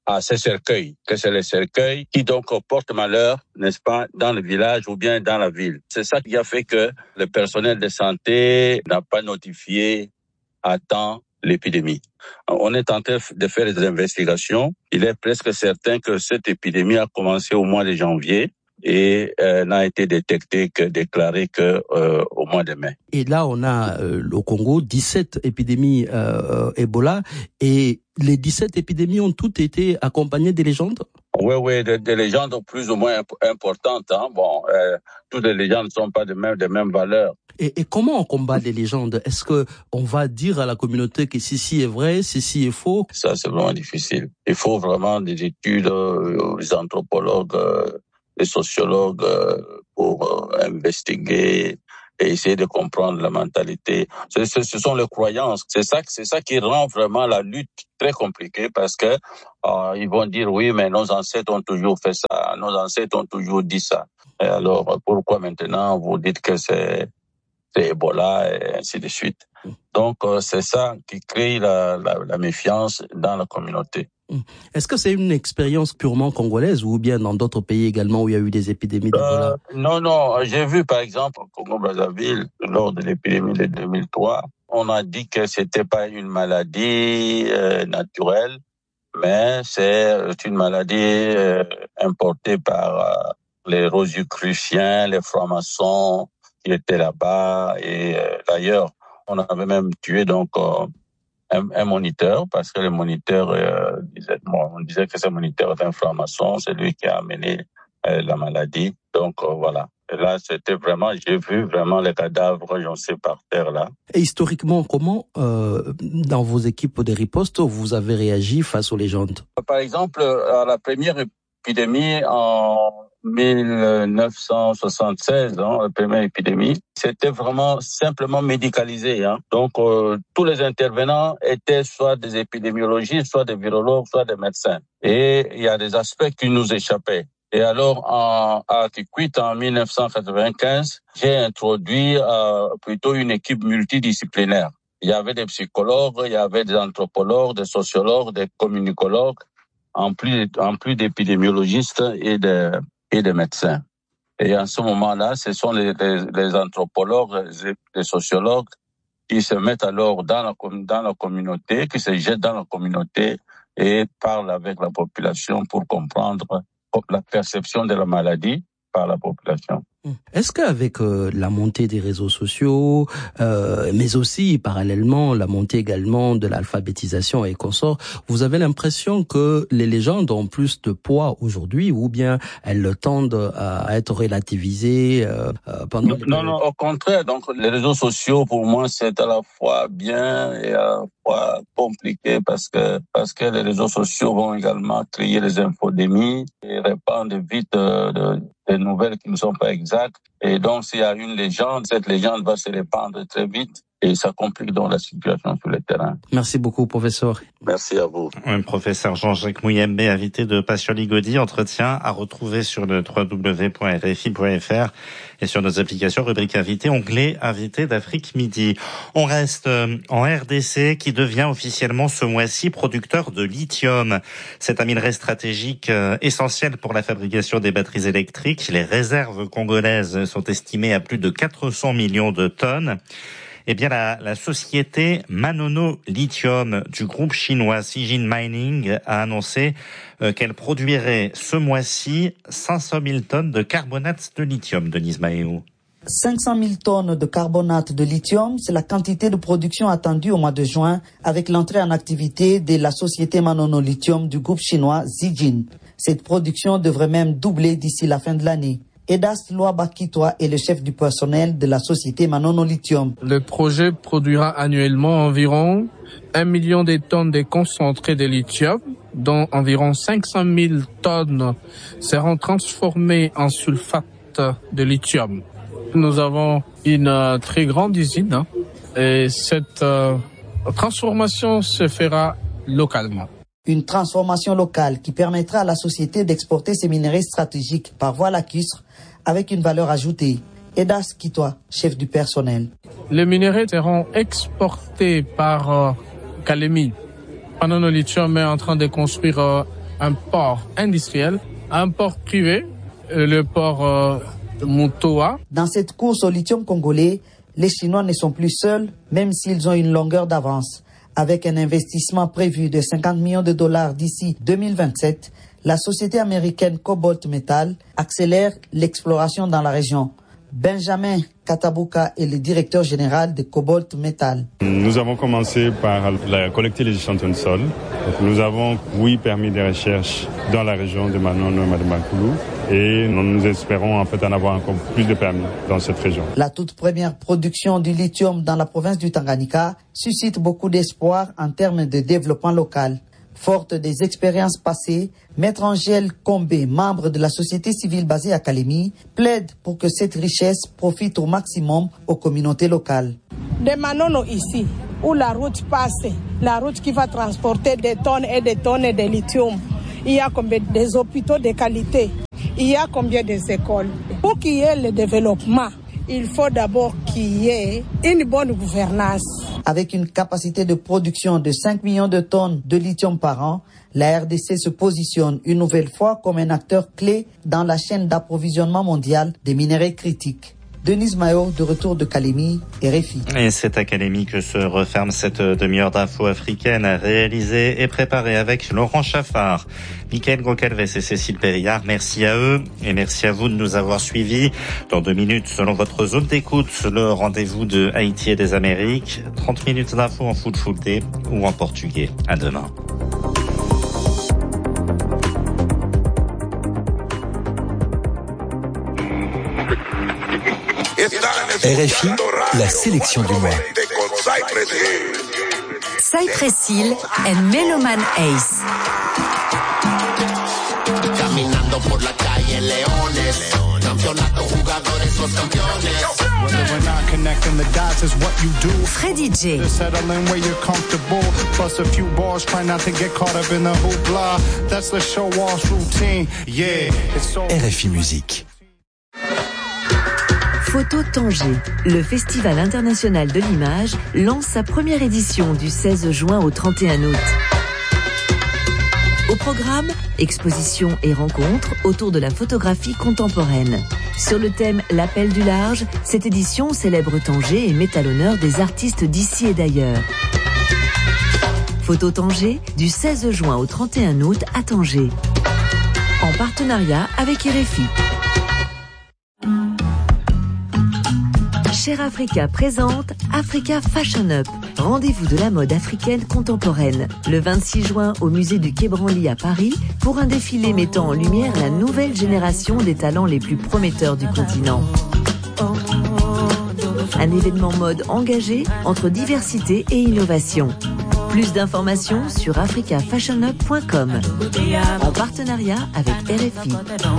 à ces cercueils, que c'est les cercueils qui donc portent malheur, n'est-ce pas, dans le village ou bien dans la ville. C'est ça qui a fait que le personnel de santé n'a pas notifié à temps l'épidémie. On est en train de faire des investigations. Il est presque certain que cette épidémie a commencé au mois de janvier et euh, n'a été détectée que déclarée que euh, au mois de mai. Et là, on a euh, au Congo dix-sept épidémies euh, Ebola, et les dix-sept épidémies ont toutes été accompagnées des légendes. Oui, oui, des, des légendes plus ou moins importantes. Hein. Bon, euh, toutes les légendes ne sont pas de même de même valeur. Et, et comment on combat les légendes? Est-ce que on va dire à la communauté que ceci est vrai, ceci est faux? Ça, c'est vraiment difficile. Il faut vraiment des études, euh, les anthropologues, euh, les sociologues euh, pour euh, investiguer et essayer de comprendre la mentalité. Ce, ce, ce sont les croyances. C'est ça, c'est ça qui rend vraiment la lutte très compliquée, parce que euh, ils vont dire oui, mais nos ancêtres ont toujours fait ça, nos ancêtres ont toujours dit ça. Et alors pourquoi maintenant vous dites que c'est c'est Ebola et ainsi de suite. Donc euh, c'est ça qui crée la, la, la méfiance dans la communauté. Est-ce que c'est une expérience purement congolaise ou bien dans d'autres pays également où il y a eu des épidémies d'Ebola? euh, Non, non. J'ai vu par exemple au Congo-Brazzaville, lors de l'épidémie de deux mille trois, on a dit que c'était pas une maladie euh, naturelle, mais c'est une maladie euh, importée par euh, les Rosicruciens, les francs-maçons qui étaient là-bas. Et euh, d'ailleurs, on avait même tué donc euh, un, un moniteur, parce que le moniteur euh, disait, bon, on disait que ce moniteur était un franc-maçon, c'est lui qui a amené euh, la maladie. Donc euh, voilà. Et là, c'était vraiment, j'ai vu vraiment les cadavres, j'en sais, par terre là. Et historiquement, comment, euh, dans vos équipes de riposte, vous avez réagi face aux légendes? Par exemple, à la première épidémie en mille neuf cent soixante-seize, hein, la première épidémie, c'était vraiment simplement médicalisé. Hein. Donc, euh, tous les intervenants étaient soit des épidémiologistes, soit des virologues, soit des médecins. Et il y a des aspects qui nous échappaient. Et alors, en, à Kikwit, en mille neuf cent quatre-vingt-quinze, j'ai introduit euh, plutôt une équipe multidisciplinaire. Il y avait des psychologues, il y avait des anthropologues, des sociologues, des communicologues, en plus, en plus d'épidémiologistes et de et des médecins. Et en ce moment-là, ce sont les, les, les anthropologues, les, les sociologues qui se mettent alors dans la, dans la communauté, qui se jettent dans la communauté et parlent avec la population pour comprendre la perception de la maladie par la population. Est-ce qu'avec euh, la montée des réseaux sociaux, euh, mais aussi parallèlement la montée également de l'alphabétisation et consorts, vous avez l'impression que les légendes ont plus de poids aujourd'hui, ou bien elles tendent à être relativisées euh, pendant non, non, non, au contraire. Donc les réseaux sociaux, pour moi, c'est à la fois bien et à la fois compliqué, parce que parce que les réseaux sociaux vont également créer les infodémies et répandre vite de, de des nouvelles qui ne sont pas exactes. Et donc, s'il y a une légende, cette légende va se répandre très vite et ça complique donc la situation sur le terrain. Merci beaucoup, professeur. Merci à vous. Un professeur Jean-Jacques Mouyembe, invité de Passion Ligodi, entretien à retrouver sur le w w w point r f i point f r et sur nos applications, rubrique invité, onglet invité d'Afrique Midi. On reste en R D C, qui devient officiellement ce mois-ci producteur de lithium. C'est un minerai stratégique essentiel pour la fabrication des batteries électriques. Les réserves congolaises sont estimées à plus de quatre cents millions de tonnes. Eh bien, la, la société Manono Lithium du groupe chinois Zijin Mining a annoncé euh, qu'elle produirait ce mois-ci cinq cent mille tonnes de carbonate de lithium. Denise Maheo. cinq cent mille tonnes de carbonate de lithium, c'est la quantité de production attendue au mois de juin avec l'entrée en activité de la société Manono Lithium du groupe chinois Zijin. Cette production devrait même doubler d'ici la fin de l'année. Edas Loabakitoa est le chef du personnel de la société Manono Lithium. Le projet produira annuellement environ un million de tonnes de concentré de lithium, dont environ cinq cent mille tonnes seront transformées en sulfate de lithium. Nous avons une très grande usine, hein, et cette euh, transformation se fera localement. Une transformation locale qui permettra à la société d'exporter ses minerais stratégiques par voie lacustre avec une valeur ajoutée. Edas Kitoa, chef du personnel. Les minerais seront exportés par euh, Kalemi. Manono Lithium est en train de construire euh, un port industriel, un port privé, le port euh, Mutoa. Dans cette course au lithium congolais, les Chinois ne sont plus seuls, même s'ils ont une longueur d'avance. Avec un investissement prévu de cinquante millions de dollars d'ici deux mille vingt-sept, la société américaine Cobalt Metal accélère l'exploration dans la région. Benjamin Katabuka est le directeur général de Cobalt Metal. Nous avons commencé par la, collecter les échantillons de sol. Donc nous avons, oui, permis des recherches dans la région de Manono et Madamakulu. Et nous, nous espérons en fait en avoir encore plus de permis dans cette région. La toute première production du lithium dans la province du Tanganyika suscite beaucoup d'espoir en termes de développement local. Forte des expériences passées, Maître Angèle Combé, membre de la société civile basée à Kalemi, plaide pour que cette richesse profite au maximum aux communautés locales. De Manono ici, où la route passe, la route qui va transporter des tonnes et des tonnes de lithium, il y a combien des hôpitaux de qualité, il y a combien des écoles. Pour qu'il y ait le développement, il faut d'abord qu'il y ait une bonne gouvernance. Avec une capacité de production de cinq millions de tonnes de lithium par an, la R D C se positionne une nouvelle fois comme un acteur clé dans la chaîne d'approvisionnement mondiale des minerais critiques. Denise Mayo, de retour de Kalemi, R F I. Et c'est à Kalemi que se referme cette demi-heure d'infos africaines réalisée et préparée avec Laurent Chaffard, Mickaël Goncalves et Cécile Périllard. Merci à eux et merci à vous de nous avoir suivis. Dans deux minutes, selon votre zone d'écoute, le rendez-vous de Haïti et des Amériques. trente minutes d'infos en foot full-day ou en portugais. À demain. R F I, la sélection du mois. Cypress Hill and Meloman Ace. Caminando por la calle Leones, campeonato jugadores los campeones. Whether or not connecting the dots is what you do. Freddy J. Settling where you're comfortable, plus a few balls, try not to get caught up in the hoopla. That's the show off routine. Yeah, it's so. R F I Musique. Photo Tanger, le Festival international de l'image, lance sa première édition du seize juin au trente et un août. Au programme, expositions et rencontres autour de la photographie contemporaine. Sur le thème L'appel du large, cette édition célèbre Tanger et met à l'honneur des artistes d'ici et d'ailleurs. Photo Tanger, du seize juin au trente et un août à Tanger. En partenariat avec R F I. Cher Africa présente Africa Fashion Up, rendez-vous de la mode africaine contemporaine. Le vingt-six juin au musée du Quai Branly à Paris pour un défilé mettant en lumière la nouvelle génération des talents les plus prometteurs du continent. Un événement mode engagé entre diversité et innovation. Plus d'informations sur africa fashion up point com en partenariat avec R F I.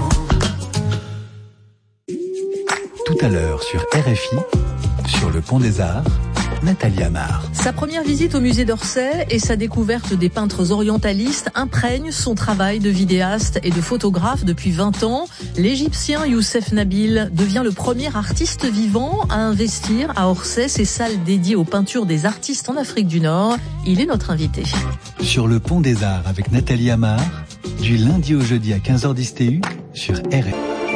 Tout à l'heure sur R F I, sur le Pont des Arts, Nathalie Amar. Sa première visite au musée d'Orsay et sa découverte des peintres orientalistes imprègnent son travail de vidéaste et de photographe depuis vingt ans. L'Égyptien Youssef Nabil devient le premier artiste vivant à investir à Orsay ses salles dédiées aux peintures des artistes en Afrique du Nord. Il est notre invité. Sur le Pont des Arts avec Nathalie Amar, du lundi au jeudi à quinze heures dix T U sur R F I.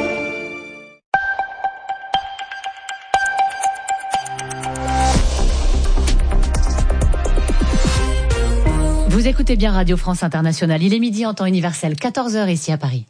Vous écoutez bien Radio France Internationale. Il est midi en temps universel, quatorze heures ici à Paris.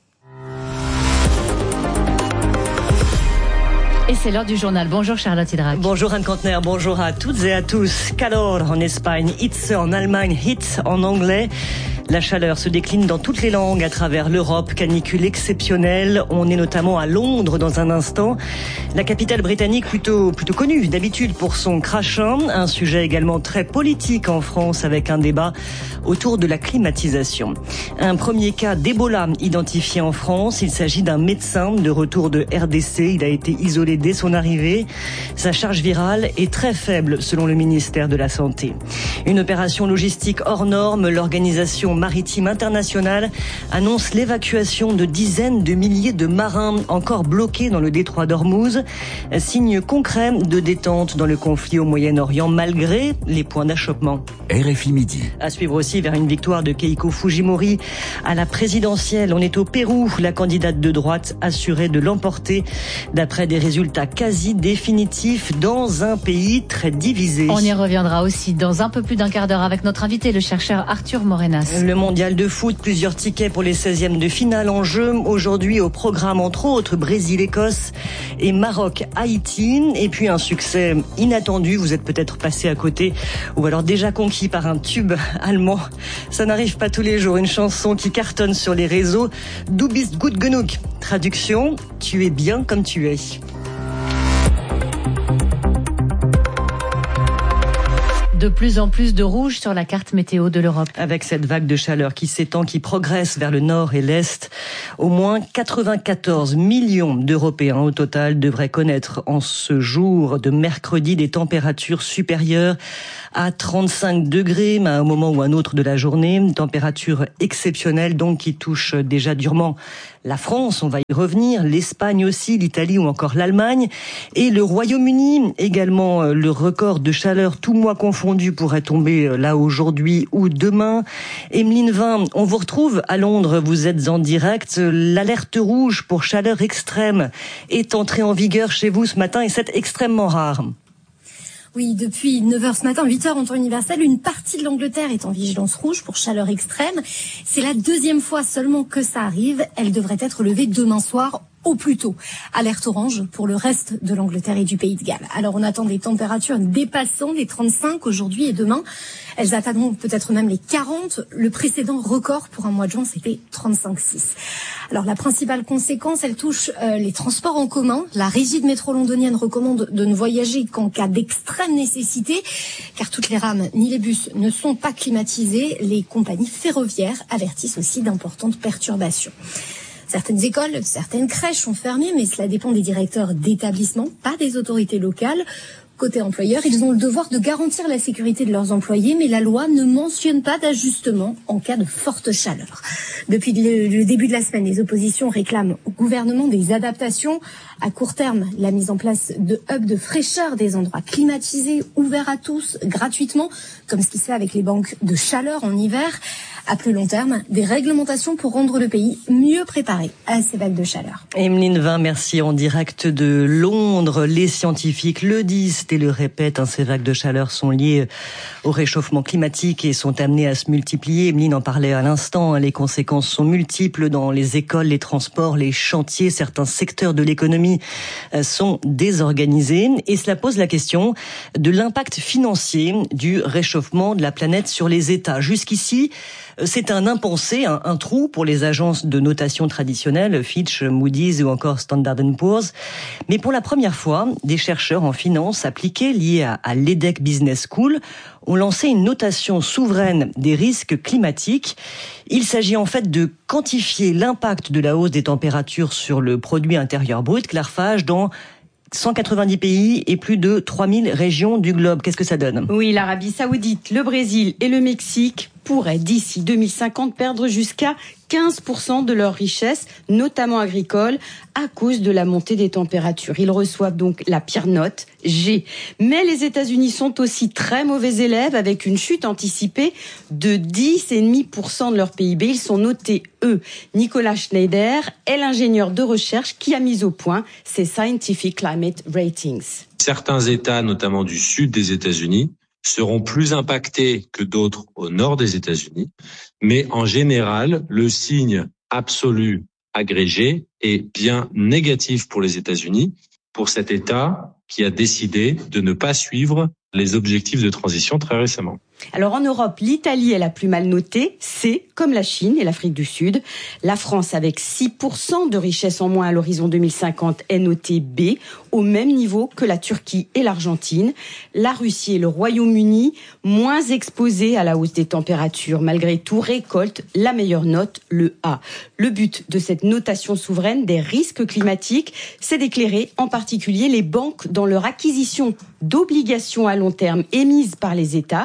Et c'est l'heure du journal. Bonjour Charlotte Hydrac. Bonjour Anne Kantner, bonjour à toutes et à tous. Calor en Espagne, Hitze en Allemagne, Hitze en anglais. La chaleur se décline dans toutes les langues à travers l'Europe, canicule exceptionnelle. On est notamment à Londres dans un instant. La capitale britannique plutôt, plutôt connue d'habitude pour son crachin. Un sujet également très politique en France avec un débat autour de la climatisation. Un premier cas d'Ebola identifié en France. Il s'agit d'un médecin de retour de R D C. Il a été isolé dès son arrivée. Sa charge virale est très faible selon le ministère de la Santé. Une opération logistique hors norme. L'organisation l'Organisation maritime internationale annonce l'évacuation de dizaines de milliers de marins encore bloqués dans le détroit d'Ormuz. Signe concret de détente dans le conflit au Moyen-Orient malgré les points d'achoppement. R F I Midi. À suivre aussi vers une victoire de Keiko Fujimori à la présidentielle. On est au Pérou. La candidate de droite assurée de l'emporter d'après des résultats quasi définitifs dans un pays très divisé. On y reviendra aussi dans un peu plus d'un quart d'heure avec notre invité, le chercheur Arthur Morenas. Le mondial de foot, plusieurs tickets pour les seizièmes de finale en jeu. Aujourd'hui au programme entre autres Brésil-Écosse et Maroc-Haïti. Et puis un succès inattendu, vous êtes peut-être passé à côté ou alors déjà conquis par un tube allemand. Ça n'arrive pas tous les jours, une chanson qui cartonne sur les réseaux. Du bist gut genug. Traduction, tu es bien comme tu es. De plus en plus de rouge sur la carte météo de l'Europe. Avec cette vague de chaleur qui s'étend, qui progresse vers le nord et l'est, au moins quatre-vingt-quatorze millions d'Européens au total devraient connaître en ce jour de mercredi des températures supérieures à trente-cinq degrés, mais à un moment ou un autre de la journée. Une température exceptionnelle donc qui touche déjà durement la France, on va y revenir, l'Espagne aussi, l'Italie ou encore l'Allemagne. Et le Royaume-Uni, également le record de chaleur, tout mois confondu, pourrait tomber là aujourd'hui ou demain. Emeline Vin, on vous retrouve à Londres, vous êtes en direct. L'alerte rouge pour chaleur extrême est entrée en vigueur chez vous ce matin et c'est extrêmement rare. Oui, depuis neuf heures ce matin, huit heures en temps universel, une partie de l'Angleterre est en vigilance rouge pour chaleur extrême. C'est la deuxième fois seulement que ça arrive. Elle devrait être levée demain soir au plus tôt. Alerte orange pour le reste de l'Angleterre et du Pays de Galles. Alors on attend des températures dépassant les trente-cinq aujourd'hui et demain. Elles atteindront peut-être même les quarante. Le précédent record pour un mois de juin, c'était trente-cinq virgule six. Alors la principale conséquence, elle touche euh, les transports en commun. La régie de métro londonienne recommande de ne voyager qu'en cas d'extrême nécessité, car toutes les rames ni les bus ne sont pas climatisés. Les compagnies ferroviaires avertissent aussi d'importantes perturbations. Certaines écoles, certaines crèches sont fermées, mais cela dépend des directeurs d'établissements, pas des autorités locales. Côté employeurs, ils ont le devoir de garantir la sécurité de leurs employés, mais la loi ne mentionne pas d'ajustement en cas de forte chaleur. Depuis le, le début de la semaine, les oppositions réclament au gouvernement des adaptations. À court terme, la mise en place de hubs de fraîcheur, des endroits climatisés, ouverts à tous, gratuitement, comme ce qui se fait avec les banques de chaleur en hiver. À plus long terme, des réglementations pour rendre le pays mieux préparé à ces vagues de chaleur. Emeline Vin, merci. En direct de Londres, les scientifiques le disent et le répètent, hein, ces vagues de chaleur sont liées au réchauffement climatique et sont amenées à se multiplier. Emeline en parlait à l'instant, hein, les conséquences sont multiples dans les écoles, les transports, les chantiers. Certains secteurs de l'économie euh, sont désorganisés et cela pose la question de l'impact financier du réchauffement de la planète sur les États. Jusqu'ici, c'est un impensé, un, un trou pour les agences de notation traditionnelles, Fitch, Moody's ou encore Standard and Poor's. Mais pour la première fois, des chercheurs en finance appliqués liés à, à l'E D E C Business School ont lancé une notation souveraine des risques climatiques. Il s'agit en fait de quantifier l'impact de la hausse des températures sur le produit intérieur brut, Clarfage, dans cent quatre-vingt-dix pays et plus de trois mille régions du globe. Qu'est-ce que ça donne ? Oui, l'Arabie Saoudite, le Brésil et le Mexique pourraient d'ici deux mille cinquante perdre jusqu'à quinze pour cent de leur richesse, notamment agricole, à cause de la montée des températures. Ils reçoivent donc la pire note, G. Mais les États-Unis sont aussi très mauvais élèves, avec une chute anticipée de dix virgule cinq pour cent de leur P I B. Ils sont notés E. Nicolas Schneider est l'ingénieur de recherche qui a mis au point ces Scientific Climate Ratings. Certains États, notamment du sud des États-Unis, seront plus impactés que d'autres au nord des États-Unis, mais en général, le signe absolu agrégé est bien négatif pour les États-Unis, pour cet État qui a décidé de ne pas suivre les objectifs de transition très récemment. Alors en Europe, l'Italie est la plus mal notée, C, comme la Chine et l'Afrique du Sud. La France, avec six pour cent de richesse en moins à l'horizon deux mille cinquante, est notée B, au même niveau que la Turquie et l'Argentine. La Russie et le Royaume-Uni, moins exposés à la hausse des températures, malgré tout, récoltent la meilleure note, le A. Le but de cette notation souveraine des risques climatiques, c'est d'éclairer en particulier les banques dans leur acquisition d'obligations à long terme émises par les États.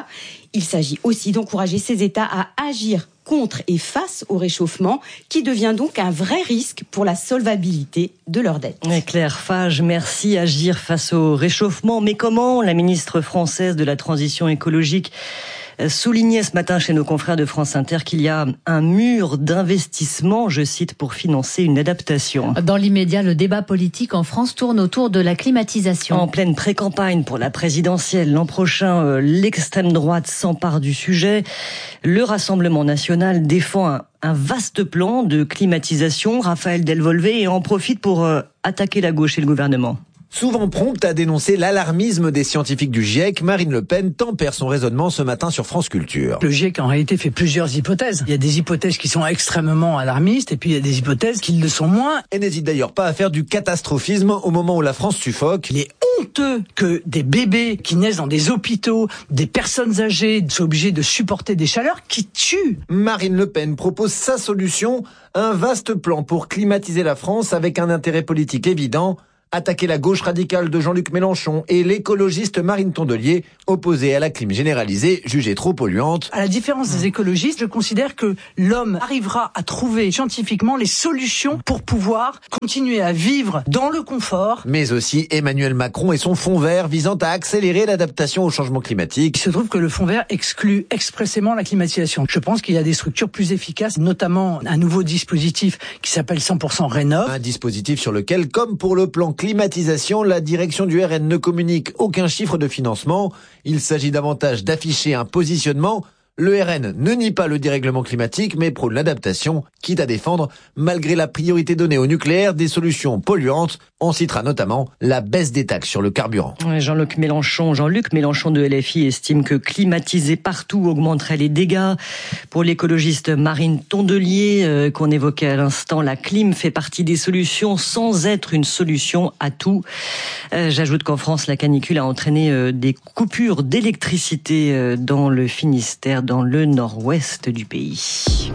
Il s'agit aussi d'encourager ces États à agir contre et face au réchauffement, qui devient donc un vrai risque pour la solvabilité de leurs dettes. Et Claire Fage, merci. Agir face au réchauffement. Mais comment? La ministre française de la Transition écologique soulignait ce matin chez nos confrères de France Inter qu'il y a un mur d'investissement, je cite, pour financer une adaptation. Dans l'immédiat, le débat politique en France tourne autour de la climatisation. En pleine pré-campagne pour la présidentielle l'an prochain, l'extrême droite s'empare du sujet. Le Rassemblement national défend un, un vaste plan de climatisation. Raphaël Delvolvé en profite pour euh, attaquer la gauche et le gouvernement. Souvent prompte à dénoncer l'alarmisme des scientifiques du GIEC, Marine Le Pen tempère son raisonnement ce matin sur France Culture. Le GIEC en réalité fait plusieurs hypothèses. Il y a des hypothèses qui sont extrêmement alarmistes et puis il y a des hypothèses qui le sont moins. Et n'hésite d'ailleurs pas à faire du catastrophisme au moment où la France suffoque. Il est honteux que des bébés qui naissent dans des hôpitaux, des personnes âgées soient obligées de supporter des chaleurs qui tuent. Marine Le Pen propose sa solution, un vaste plan pour climatiser la France avec un intérêt politique évident. Attaquer la gauche radicale de Jean-Luc Mélenchon et l'écologiste Marine Tondelier, opposée à la clim généralisée, jugée trop polluante. À la différence des écologistes, je considère que l'homme arrivera à trouver scientifiquement les solutions pour pouvoir continuer à vivre dans le confort. Mais aussi Emmanuel Macron et son fonds vert visant à accélérer l'adaptation au changement climatique. Il se trouve que le fonds vert exclut expressément la climatisation. Je pense qu'il y a des structures plus efficaces, notamment un nouveau dispositif qui s'appelle cent pour cent Rénov'. Un dispositif sur lequel, comme pour le plan climatisation, la direction du R N ne communique aucun chiffre de financement. Il s'agit davantage d'afficher un positionnement. Le R N ne nie pas le dérèglement climatique, mais prône l'adaptation, quitte à défendre, malgré la priorité donnée au nucléaire, des solutions polluantes. On citera notamment la baisse des taxes sur le carburant. Jean-Luc Mélenchon, Jean-Luc Mélenchon de L F I estime que climatiser partout augmenterait les dégâts. Pour l'écologiste Marine Tondelier, euh, qu'on évoquait à l'instant, la clim fait partie des solutions sans être une solution à tout. Euh, j'ajoute qu'en France, la canicule a entraîné euh, des coupures d'électricité euh, dans le Finistère, dans le nord-ouest du pays.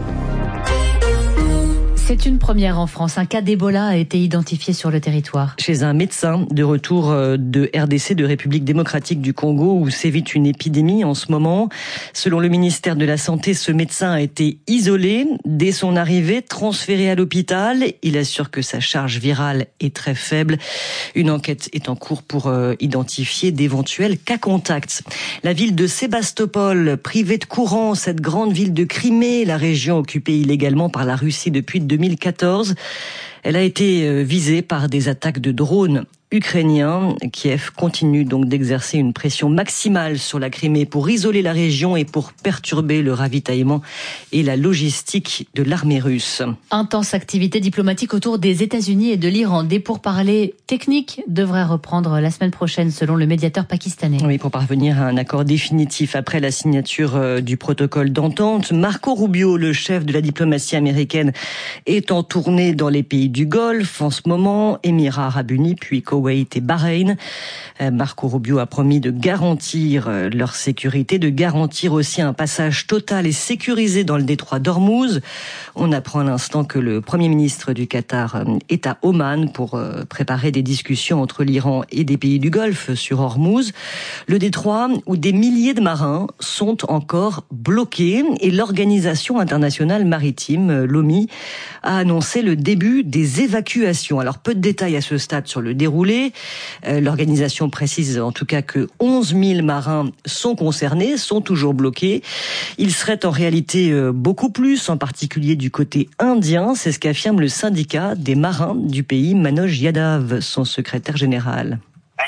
C'est une première en France. Un cas d'Ebola a été identifié sur le territoire. Chez un médecin de retour de R D C, de République démocratique du Congo, où sévit une épidémie en ce moment. Selon le ministère de la Santé, ce médecin a été isolé. Dès son arrivée, transféré à l'hôpital. Il assure que sa charge virale est très faible. Une enquête est en cours pour euh, identifier d'éventuels cas contacts. La ville de Sébastopol, privée de courant, cette grande ville de Crimée, la région occupée illégalement par la Russie depuis deux mille quatorze. Elle a été visée par des attaques de drones ukrainiens. Kiev continue donc d'exercer une pression maximale sur la Crimée pour isoler la région et pour perturber le ravitaillement et la logistique de l'armée russe. Intense activité diplomatique autour des États-Unis et de l'Iran. Des pourparlers techniques devraient reprendre la semaine prochaine selon le médiateur pakistanais. Oui, pour parvenir à un accord définitif après la signature du protocole d'entente. Marco Rubio, le chef de la diplomatie américaine, est en tournée dans les pays du Golfe en ce moment, Émirats arabes unis, puis Koweït et Bahreïn. Marco Rubio a promis de garantir leur sécurité, de garantir aussi un passage total et sécurisé dans le détroit d'Ormuz. On apprend à l'instant que le Premier ministre du Qatar est à Oman pour préparer des discussions entre l'Iran et des pays du Golfe sur Ormuz. Le détroit où des milliers de marins sont encore bloqués et l'Organisation internationale maritime, l'O M I, a annoncé le début des évacuations. Alors peu de détails à ce stade sur le déroulé. L'organisation précise en tout cas que onze mille marins sont concernés, sont toujours bloqués. Ils seraient en réalité beaucoup plus, en particulier du côté indien. C'est ce qu'affirme le syndicat des marins du pays, Manoj Yadav, son secrétaire général.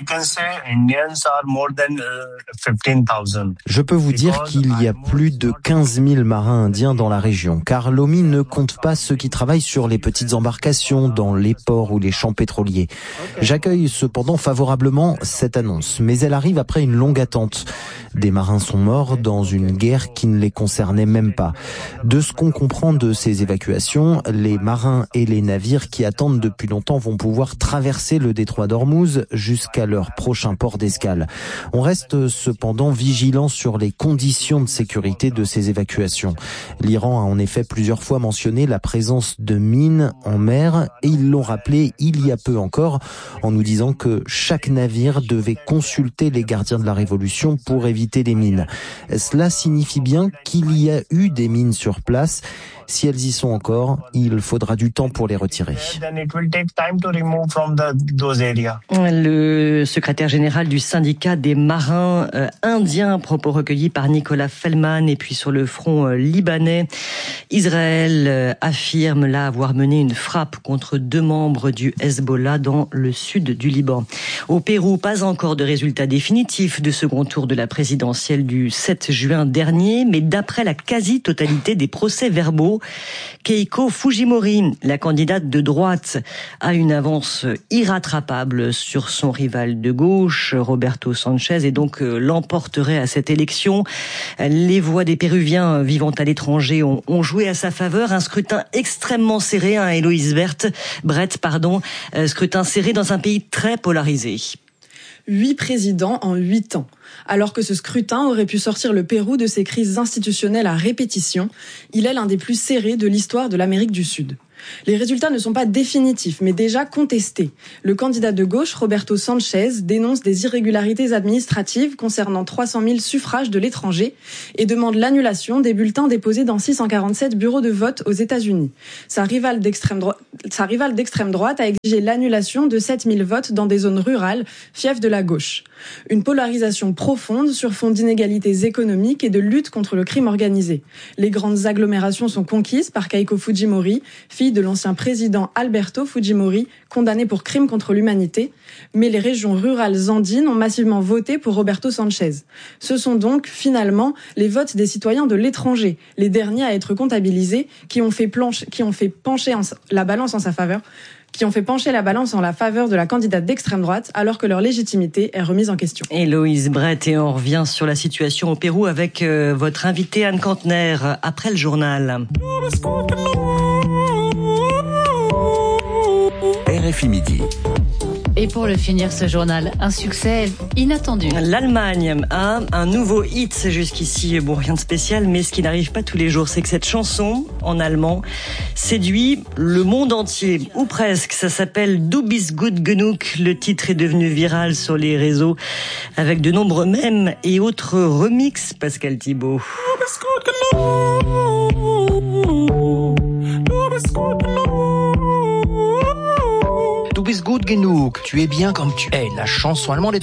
Je peux vous dire qu'il y a plus de quinze mille marins indiens dans la région, car l'O M I ne compte pas ceux qui travaillent sur les petites embarcations, dans les ports ou les champs pétroliers. J'accueille cependant favorablement cette annonce, mais elle arrive après une longue attente. Des marins sont morts dans une guerre qui ne les concernait même pas. De ce qu'on comprend de ces évacuations, les marins et les navires qui attendent depuis longtemps vont pouvoir traverser le détroit d'Ormuz jusqu'à leur prochain port d'escale. On reste cependant vigilant sur les conditions de sécurité de ces évacuations. L'Iran a en effet plusieurs fois mentionné la présence de mines en mer et ils l'ont rappelé il y a peu encore en nous disant que chaque navire devait consulter les gardiens de la Révolution pour éviter les mines. Cela signifie bien qu'il y a eu des mines sur place. Si elles y sont encore, il faudra du temps pour les retirer. Le secrétaire général du syndicat des marins euh, indiens, propos recueillis par Nicolas Fellman. Et puis sur le front euh, libanais, Israël euh, affirme là avoir mené une frappe contre deux membres du Hezbollah dans le sud du Liban. Au Pérou, pas encore de résultat définitif de second tour de la présidentielle du sept juin dernier, mais d'après la quasi-totalité des procès-verbaux, Keiko Fujimori, la candidate de droite, a une avance irrattrapable sur son rival de gauche, Roberto Sanchez, et donc l'emporterait à cette élection. Les voix des Péruviens vivant à l'étranger ont, ont joué à sa faveur. Un scrutin extrêmement serré, hein, Héloïse Brett, Brett, pardon, scrutin serré dans un pays très polarisé. Huit présidents en huit ans. Alors que ce scrutin aurait pu sortir le Pérou de ses crises institutionnelles à répétition, il est l'un des plus serrés de l'histoire de l'Amérique du Sud. Les résultats ne sont pas définitifs, mais déjà contestés. Le candidat de gauche, Roberto Sanchez, dénonce des irrégularités administratives concernant trois cent mille suffrages de l'étranger et demande l'annulation des bulletins déposés dans six cent quarante-sept bureaux de vote aux États-Unis. Sa rivale d'extrême, dro- sa rivale d'extrême droite a exigé l'annulation de sept mille votes dans des zones rurales, fief de la gauche. Une polarisation profonde sur fond d'inégalités économiques et de lutte contre le crime organisé. Les grandes agglomérations sont conquises par Keiko Fujimori, fille de l'ancien président Alberto Fujimori, condamné pour crimes contre l'humanité. Mais les régions rurales andines ont massivement voté pour Roberto Sanchez. Ce sont donc, finalement, les votes des citoyens de l'étranger, les derniers à être comptabilisés, qui ont fait, planche, qui ont fait pencher en, la balance en sa faveur, qui ont fait pencher la balance en la faveur de la candidate d'extrême droite, alors que leur légitimité est remise en question. Héloïse Brett, et on revient sur la situation au Pérou avec euh, votre invitée Anne Kantner, après le journal. R F I Midi. Et pour le finir, ce journal, un succès inattendu. L'Allemagne a un nouveau hit jusqu'ici. Bon, rien de spécial, mais ce qui n'arrive pas tous les jours, c'est que cette chanson, en allemand, séduit le monde entier, ou presque. Ça s'appelle Du bist gut genug. Le titre est devenu viral sur les réseaux, avec de nombreux mèmes et autres remixes, Pascal Thibault. Du bist gut genug. Du bist gut genug. Du bist gut genug. Tu es bien comme tu es. La chanson allemande est